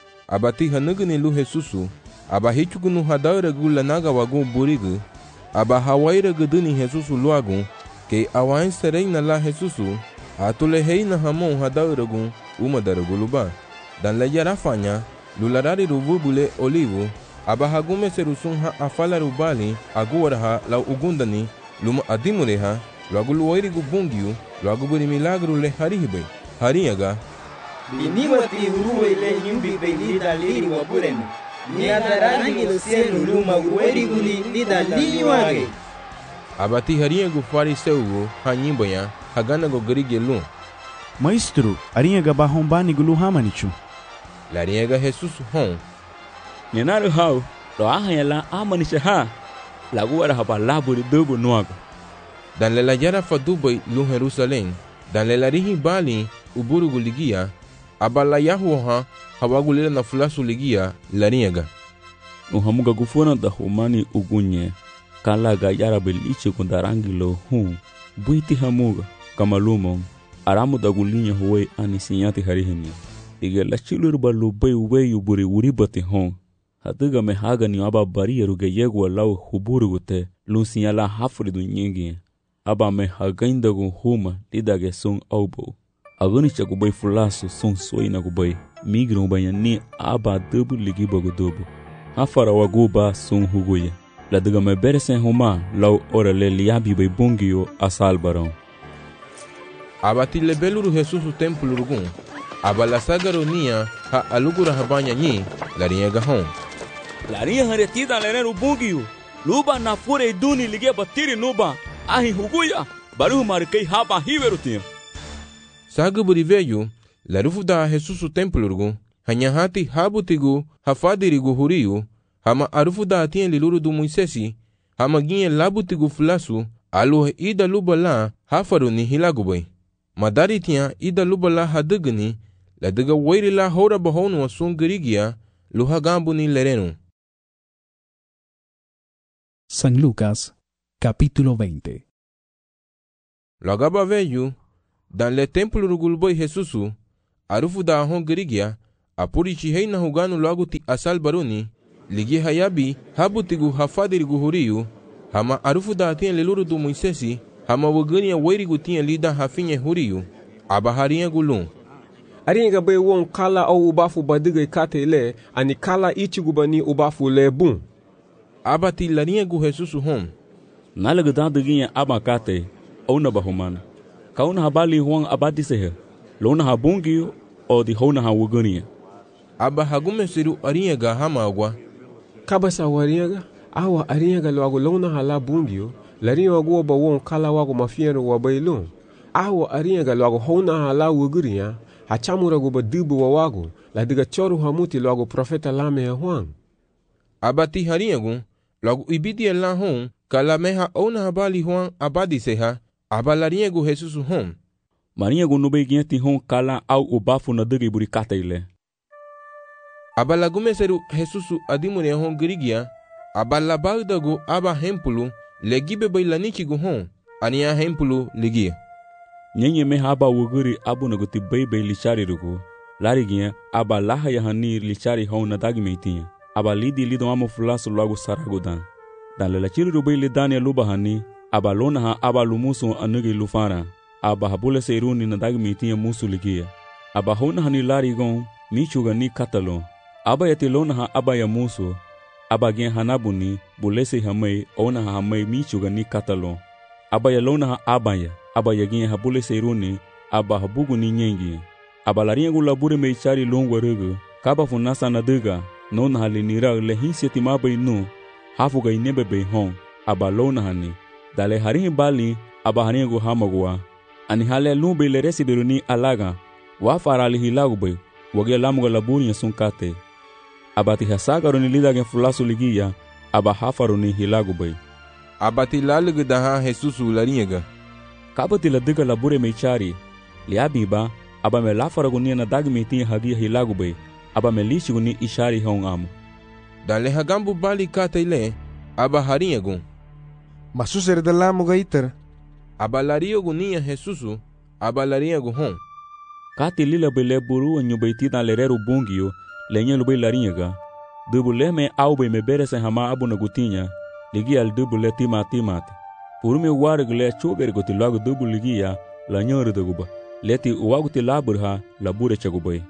abati hanugni lu Jesusu aba hichugunu hadaira gula naga wagu burigu aba hawaira guduni Jesusu luagu ke awain sereina la Jesusu atule heina hamon hadaira gu uma daraguluba dan le yarafanya lularari rububule olivu aba hagume serusun ha afala rubali aguwaraha la ugundani luma adimureha luagu luwairi gu bungiu luagu buri milagru le harihibe hariyaga Biniwati uruwe le nyumbi be lida liri wabureme. Ni adarangi lo selu luma uweri guli lida liri wage. Abati harinha go fariseu hanyimbanya hagana go grige lu. Maestro, arinha ga bahombani gulu hamanichu. Larinha ga Jesus hon. Nenaru hau, lo ahanya la amanicha ha. Laguara haba laburi dubu nuago. Dan le la yara fa Dubai lu Jerusalém. Dan le la rihi bali uburu guligia. Abala yahuha hawagulila na fulasu ligia lariega uhamuga gufuna da humani ugunye kala ga yara beliche kundarangilo hu buiti hamuga kamalumon aramu da gulinya huwe anisinyati hariheni ige la chilur balu bay we uburi uribati hon hatuga me haga ni aba bari ruge yegwa law huburu gute lusinya la hafridu nyingi aba me hagainda gu huma lidage sung aubo agoni cha kubai fulasu son soi na kubai migron banya ni aba dubu ligi bagu dubu hafara waguba son hugoya la daga me beresen huma law ora le liabi bai bungio asal barão abati le beluru Jesus o templo rugun aba la sagaronia ha alugura habanya ni la riega hon la ria haretida leneru bungio luba na fure duni ligia batiri nuba ahi hugoya baru markei haba hiwerutia Saga buriveyu, la rufuda Jesus o templo rugu, hanyahati habutigu, hafadirigu huriu, hama arufuda atien liluru du Moisesi, hama ginye labutigu fulasu, aluhe ida lubala, hafaru ni hilagubai. Madari tia ida lubala hadugni, la duga wairi la hora bahonu wa sun girigia, luhagambu ni lerenu. San Lucas, capítulo veinte. Logo aba veio, dan le templo rugulboi Jesusu, arufu da ahon gerigia, apuri chihei na huganu logo ti asal baruni, ligi hayabi, habutigu hafadirigu huriu, hama arufu da atien leluru do Moisesi, hama wagania wairigu tinha lida hafinye huriu, aba harinha gulun. Aringa bai won kala au ubafu badiga ikate le, ani kala ichigu bani ubafu le bun. Aba ti larinha gu Jesusu hom. Nalaga da daginha aba kate, au na bahumana. Kauna habali huang abadi sehe, lona habungi o di hona ha wagania. Aba hagume siru arinha ga hama agwa. Kabasa warinha ga, awa arinha ga loago lona hala bungio, larinha wago ba won kala wago mafiero wabailon. Awa arinha ga loago hona hala wagania, hachamura go ba dubu wa wago, la diga choru hamuti loago profeta lame ya huang. Abati harinha gu, loago ibidi ya la hon, kala meha ona habali huang abadi seha, aba larinha gu Jesusu hom. Marinha gu nube ginti hon kala au ubafu na digi buri kata ile. Aba lagume seru Jesusu adimune hon gerigia, aba labauda gu aba hempulu, legibe bai laniki gu hon, ania hempulu legia. Nyenye meha aba wuguri abu na guti bai bai lichari rugu, larigia aba laha ya hani lichari hon na dagi meitinha. Aba lidi lido amo fulasu logo saragudan. Dan le lachiri rubai lidani ya luba hani, aba lona ha aba lumusu anugi lufara. Aba habule se iruni na dagi meitinha musu ligia. Aba hona hani lari gon, michuga ni katalo. Aba yati lona ha aba ya musu. Aba gen hanabuni, bulese hamay, ona ha hamay michuga ni katalo. Aba ya lona ha aba ya, aba ya gen habule se iruni, aba habugu ni nyengi. Aba laringu labure meichari longwa rugu, kaba funasa na duga. Nona hali nira le hinseti mabai nu, hafu ga inebe bei hon, aba lona hani. Dale harihi bali, aba haringu hamagwa. Ani hale lumbe le resi beruni alaga, wafara ali hilagu bei, wage lamuga labuni ya sunkate. Aba ti hasaga ni lida gen fulasu ligia, aba hafaru ni hilagu bei. Aba ti lalugu daha Jesusu laringa. Kaba ti ladiga labure meichari, liabi ba, aba me lafaragu ni na dagi meitinha hagia hilagu bei. Aba melishi guni ishari hong amu. Dale hagambu bali kata ile, aba harinha gun. Masusere de lamu gaitar. Aba lario gunia Jesusu, aba larinha gun hong. Kati lila bele buru nyubaiti dan lereru bungio, lenye lube larinha ga. Dubu leme aube me bere se hama abu na gutinha, ligi al dubu le tima timate. Purume warig le choger guti lagu dubu ligia, la nyore de guba. Leti uwaguti laburha, labure chagubai.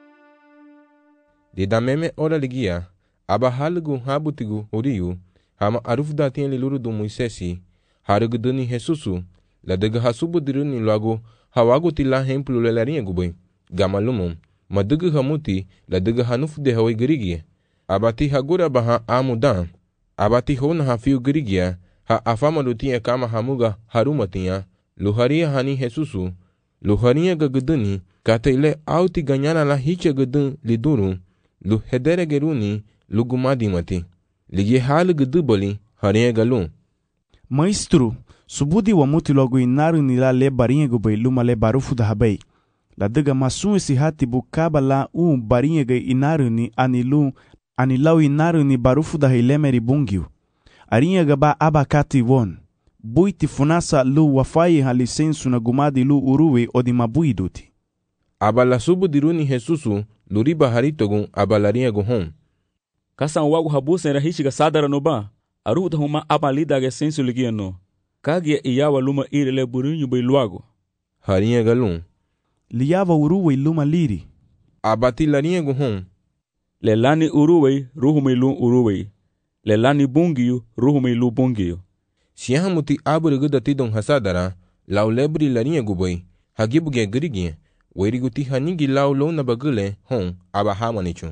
De dameme ora ligia, aba halgu habutigu uriu, hama arufda tien liluru do Moisesi, harugu duni Jesusu, la dega hasubu diruni logo, hawagu tila hemplu le larinha gubai, gamalumum, madugu hamuti, la dega hanufu de hawai gerigia, abati hagura baha amudan, abati hona hafiu gerigia, ha afama dutia kama hamuga harumatia, luharia hani Jesusu, luharia gaguduni, kata ile auti ganyana la hicha gudun liduru, lu hedere geruni lugumadi mati ligi hal gudubali harinha galun. Maestro, subudi wa muti logo inaru ni la le barinha gubei luma le barufu da habei. La daga masun esi hati bukaba la un barinha ge inaru ni anilu anilau inaru ni barufu da hilemeri bungiu. Arinha gaba abakati won. Buiti funasa lu wafai halisensu na gumadi lu uruwe odi mabuiduti. Abala subu diruni Jesusu luriba haritogun abalarinha gun hom. Kasan wagu habusen rahishiga sadara no ba, aruda huma abalida ge sensu ligia no. Kagia iyawa luma ire le burinyu bei luago. Harinha galun. Liava uruwe luma liri. Abati larinha gun hom. Lelani uruwe ruhume lu uruwe. Lelani bungiyu ruhume lu bungiyu. Siyahamuti aburigu datidon hasadara, lau lebri larinha gubai, hagibuge gerigia. Wairiguti hanigi lau lona bagule hon aba hamanichu.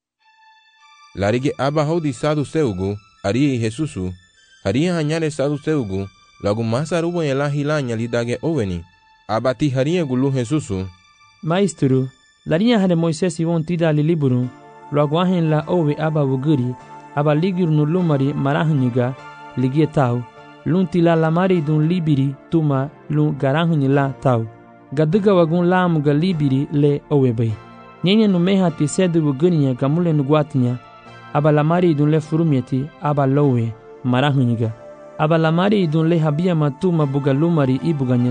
Larige aba haudi sadu seugu, arie Jesusu, haria hanyare sadu seugu, lagu masa rubo yela hilanya lidage oveni. Abati haria gulu Jesusu. Maestro, larinha hane Moisés won tida li liburu, lagu ahen la ove aba wuguri, aba ligir no lumari marahuniga, ligie tau, lun tila lamari dun libiri tuma lun garahuni la tau. Gaduga wagun lamu ga libiri le owebei. Nyenye numeha ti sedu wuguniya gamule nuguatinya, aba lamari dun le furumieti aba lowe marahuniga. Aba lamari dun le habia matuma buga lumari ibuganya,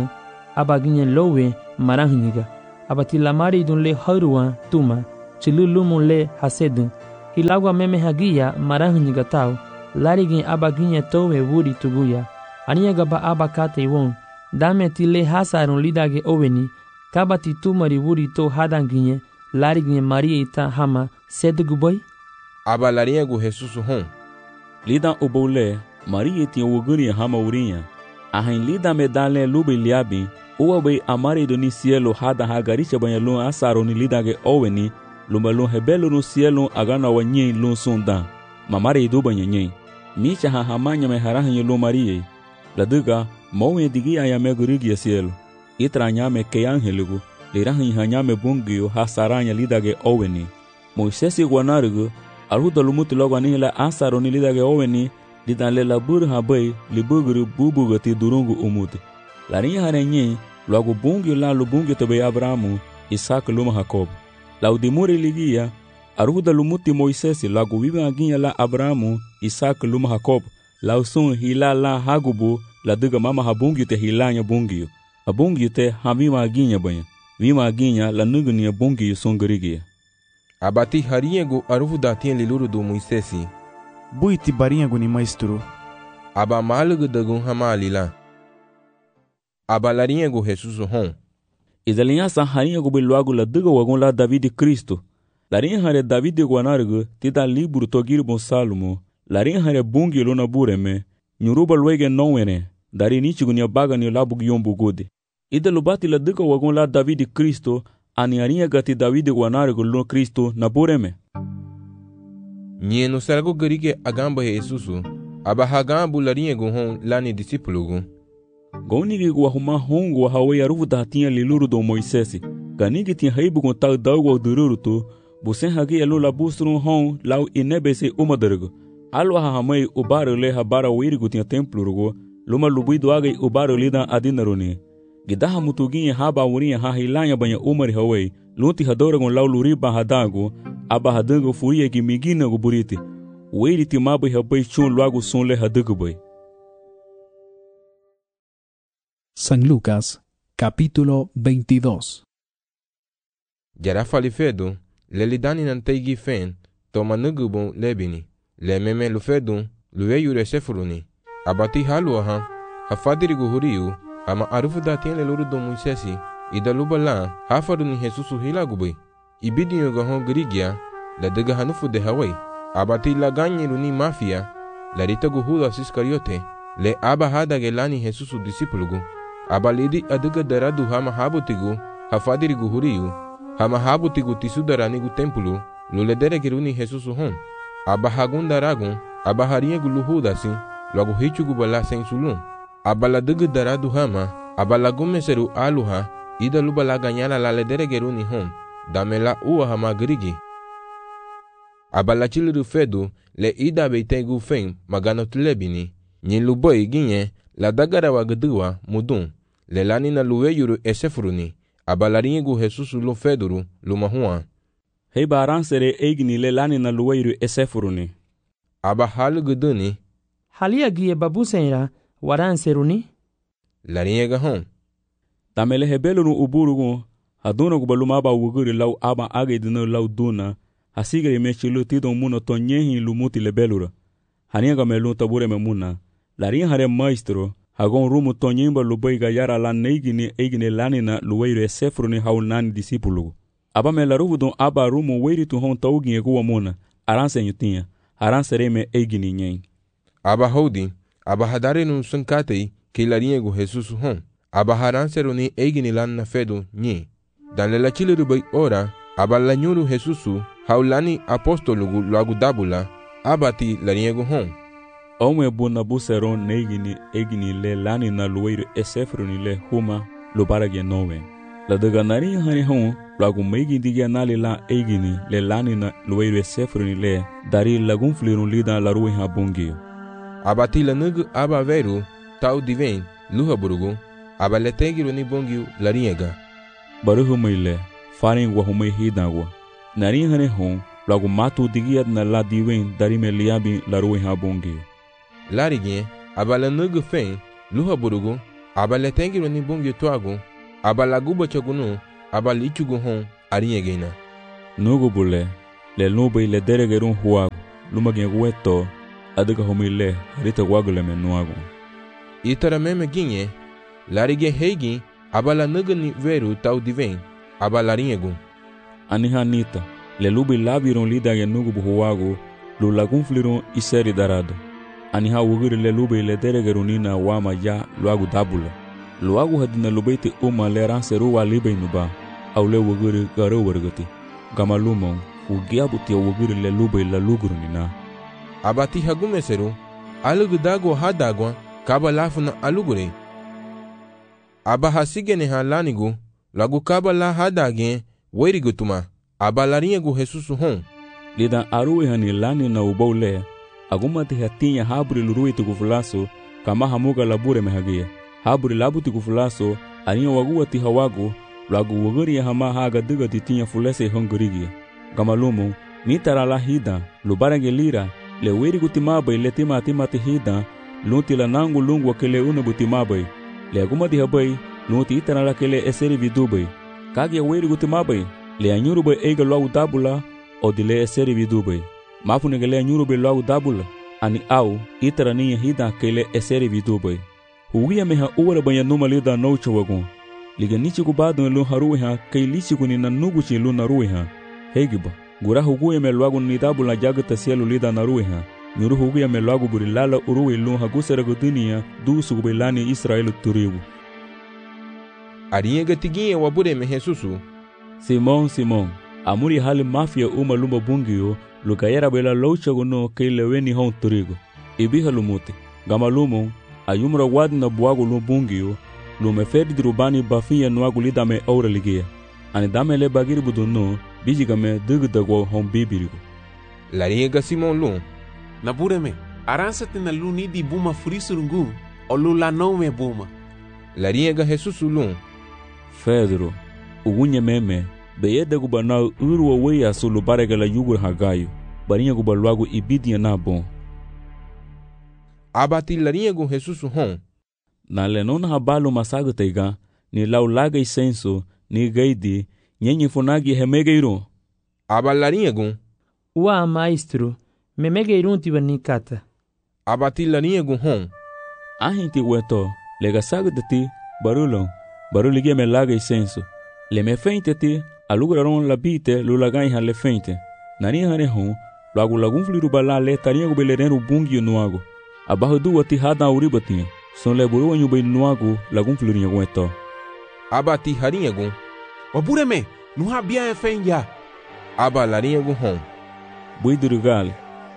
aba ginye lowe marahniga aba tilamari dun le harua tuma chilulumu le hasedun hilagwa meme hagia marahniga tau lari gin aba ginye towe wuri tuguya aniga ba aba kate won dame tile hasarun lidage oweni kabati tumari wuri to hadanginye lari ginye maria ita hama seduguboy aba larinha gu Jesus hon lida obole maria tinha wuguri hama urinha ahin lida medale lubi liabi uwabe amari do ni cielo hada hagaricha banyalu asaro ni lidage oweni lumbalun hebelo no cielo agana wanyi lun sunda mamari do banyenye micha ha hamanya me harahin lu maria laduga mowe digi ayame gurigi cielo itranya me ke angeligu lirahin hanyame bungio hasaranya lidage oweni Moisés guanarugo aruda lumuti logo anihila asaro ni lidage oweni lidanle labur habai libuguru bubugati durungu umuti larinha harenye logo bungio la lubungio tobe Abrahamu Isaac luma Jacob laudimuri ligia aruda lumuti Moisés logo viva aginha la Abrahamu Isaac luma Jacob lausun hila la hagubu la duga mama habungio te hilanya bungio abungio te hamima aginha banha vima aginha la nugni bungio songorigia abati harinha gu arufu datien liluru do Moisés buiti barinha gu ni maestro aba malugu dagun hamalila aba larinha gu Jesus hon izalinha sa harinha gu beluagu la duga wagun la David Cristo larinha hare David guanargu tida libro togir bon Salmo larinha hare bungi luna bureme nyuruba luege nowene dari nichigu ni baga ni labu yombu gode ida lubati la duga wagun la David Cristo ani harinha gati David guanargu luna Cristo na bureme nye no sargo garige agamba Jesusu aba hagambu larinha gu hon lani discípulo gu Gonigi gu ahuma hongo hawe arufu datinha liluru do Moisés ganigi tinha haibu gon tal dago dururu tu busen hagi elu la busrun hon lau inebese umadargo alu hahamai ubaro le habara wirigu tinha templo rugo luma lubido agai ubaro lida adinaruni gidaha mutuginha haba urinha hahilanya banya umari hawe lunti hadora gon lau luriba hadago aba hadango furia gi migina gu buriti wiri timabu habai chun luagu son le hadago boy. San Lucas, capítulo veintidós. Jara falifedo, lelidani nanteigi fen, toma nugubon lebini, le meme lufedun, luwe yure sefuruni, abati halu aha, hafadiri guhuriu, ama arufu datien le luru do Moisés, ida lubala, hafaruni Jesusu hilagubui, ibidi yogahon grigia, la dega hanufu de Hawaii, abati la ganyi luni mafia, la rita guhuda Iscariote, le aba hada gelani Jesusu disipulugu, abalidi aduga daradu hama habutigu hafadiri guhuriu hama habutigu tisudaranigu tempulu luledere giruni Jesusu hon abahagun daragun abaharinha guluhudasi logo hichugu bala sensulun abaladuga daradu hama abalagun meseru aluha ida lubala ganyala la ledere giruni hon damela uwa hama grigi abalachiliru fedu le ida beitegu fen maganotlebini nyiluboy ginye la dagara wagduwa mudun lelani na luwe yuru esefuruni abalarinha gu Jesus lu feduru lu mahua hei baran sere eigni lelani na luwe yuru esefuruni aba halu guduni halia gie babusenra waran seruni larinha ga hon tamele hebelu nu uburugu haduna gu baluma aba wuguri lau aba agedina lau duna hasigre mechilu tidon muno tonyehi lumuti lebelura hania ga melu tabure memuna larinha hare maestro hagon rumu tonyimba lubaiga yara la neigini eigini lanina luweire sefruni haunani disipulu aba me laruvu don aba rumu weiri tu hon taugi egu mona aranse nyutinha aranse reme eigini nyen aba hodi aba hadare nun sunkatei ke larinha gu Jesus hon aba haranse runi eigini lanna fedu nyi dan lela chiliru bai ora aba la nyuru Jesusu haulani apostolugu lagu dabula abati larinha gu hon Ome buna buseron neigini egini le lani na luweiro esefruni le huma lo barage nowe. La daga nari hani hon lagu meigi digia nali la egini le lani na luweiro esefruni le dari lagun flirun lida la ruwe ha bungio. Abati la nugu aba veru tau diven luha burugu aba le tegiru ni bungio la riega. Baruhu meile farin wahumei hidagwa. Nari hani hon lagu matu digia na la diven dari me liabi la ruwe ha bungio. Larigin abala nugu fen luha burugu aba le tengiro ni bungio tuagu aba laguba chagunu aba lichugu hon ariegena nugu bule le nubai le deregerun huagu lumagin weto adiga homile harita wagule menuagu itara meme ginye larige heigi aba la nugani veru tau diveng aba lariegu anihanita le lubi labiron lidage nugu buhuagu lu lagun flirun iseri darado aniha wugiri le lubi le deregerunina wama ya luagu dabula luagu hadina lubeiti uma le ranseru wa libe nuba au le wugiri garo wargati gama lumon ugiabu tia wugiri le lubi la lugurunina abati hagumeseru alugu dago hadagwa kaba lafuna alugure aba hasigene ha lanigu lagu kaba la hadage werigutuma aba lariegu Jesusu hon lidan aruwe hani lani na ubaule agumati hatinya habri lurui tukufulaso kama hamuga labure mehagia habri labu tukufulaso aniya waguwa tihawagu lagu waguri hama haga diga titinya fulese hongorigia gamalumu ni tarala hida lubarage lira le werigutimaba le tima tima hida lunti la nangu lungu wakele una butimabai le agumati habai lunti itarala kele eseri vidubai kagia werigutimaba le anyurubai eiga lagu dabula odile eseri vidubai mafunegele anyurubai lagu dabula ani au itara niya hida kele eseri vidubai huwia meha uwara banya numa lida noucha wagun liga nichi kubado lu haruwe ha kei lichi kuni na nuguchi lu naruwe ha hegiba gura huguya me lagu ni dabula jagata sielu lida naruwe ha nyuru huguya me lagu burilala uruwe lu hagusera gudunia du sugubelani Israelu turibu ariega tiginye wabure me Jesusu Simon Simon amuri hali mafia uma lumba bungio lugayera bela loucha guno keile weni hon turigo ibiha lumuti gama lumo ayumra wadna buagu lu bungio lume ferdi dirubani bafiya nuagu lidame aura ligia ani dame le bagiri buduno bijigame dugdagwo hon bibirigo lariega Simon lu nabureme aransate na lu ni di buma frisurungu o lu la nome buma lariega Jesusu lu Pedro ugunye meme beyede gubana urwa weya sulu barega la yugur hagayo barinya gubalwagu ibidia na bon abati lariego Jesusu hon na lenona habalu masago teiga ni laulaga isenso ni gaidi nyenye funagi hemegeiro aba lariego wa maestro memegeiro tibanikata abati lariego hon ahinti weto lega sago deti barulo baruligia melaga isenso le me feinte ti aluguraron la bite lulagai ha le feinte nani hane hon lagu lagun fliru bala le tania go belerenu bungi nuago abaho du wati hada uribatinha son le buru wanyu be nuago lagun fliru nyagweto abati hariego wabureme nuha bia fenja aba lariego hon buidurugal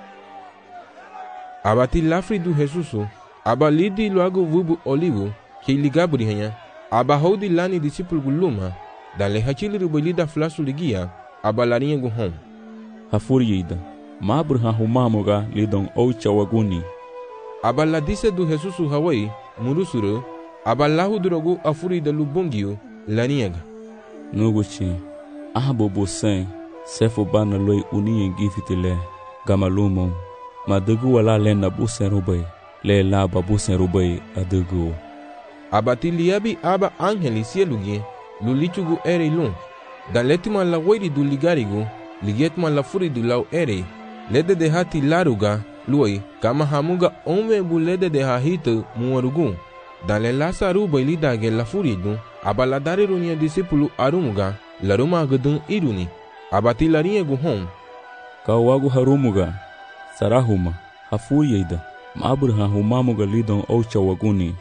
abati lafri du Jesusu aba lidi lagu vubu olivo ke ligabri hanya aba hodi lani disciple guluma dale hachili rubolida flasu ligia aba lariego hon hafuriyida mabur ha humamoga lidon oucha waguni aba la dise du Jesusu hawai murusuru aba lahu drogu afuri da lubongio laniega nuguchi ahabo bosen sefo bana loi uniye gifitile gamalumo madugu wala lena busen rubai le la babusen rubai adugu abati liabi aba angeli sielugie lulichugu ere lun dan letima la wairi du ligarigo ligetma la furi du lau ere lede de hati laruga luoi kama hamuga ome bu lede de hahito muwarugu dan le lasa ruba ilidage la furi du aba la dari runia disipulu arumuga laruma agudun iruni abati lariegu hon kawagu harumuga sarahuma hafuriyida maabur ha humamuga lidon oucha waguni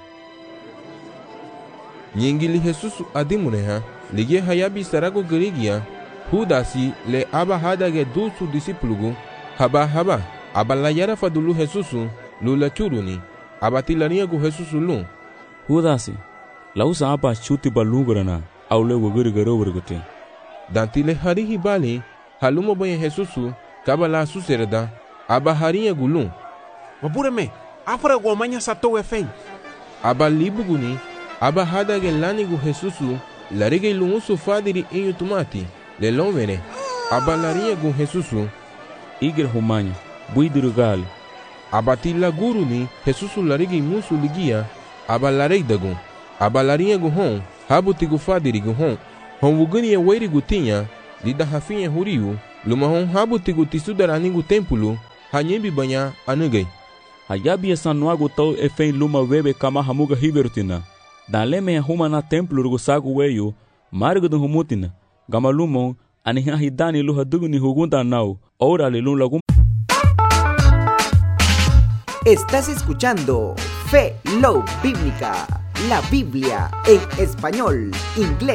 nyingili Jesusu adimuneha ligie hayabi sarago gerigia hudasi le aba hadage dusu disipulugu haba haba aba la yara fadulu Jesusu lula churuni abati lariegu Jesusu lu hudasi lausa aba chuti balungrana aule wagiri garo wargate dantile harihi bali halumo boye Jesusu kabala suserda aba hariegu lu wabureme afra gomanya sato fen aba libuguni aba hadage lanigu Jesusu larige lumusu fadiri inyu tumati le lonvene aba lariegu Jesusu igre humanya buidurugal abati la guruni Jesusu larige musu ligia aba lareidagu Abalarinha guhon, habu tigu fadiri guhon, hon wugani e wairi gutinha, lida hafinha huriu, luma hon habu tigu tisudarani gu tempulu, hanyembi banha anugai. Hayabi essa nuago tau e fen luma webe kama hamuga hiverutina. Dan leme huma na templo rugo sagu weyo, margo do humutina. Gama lumon, aniha hidani luha duguni hugunda nau, ora le lun lagum. Estás escuchando Fe Love Bíblica, la Biblia en español, inglés.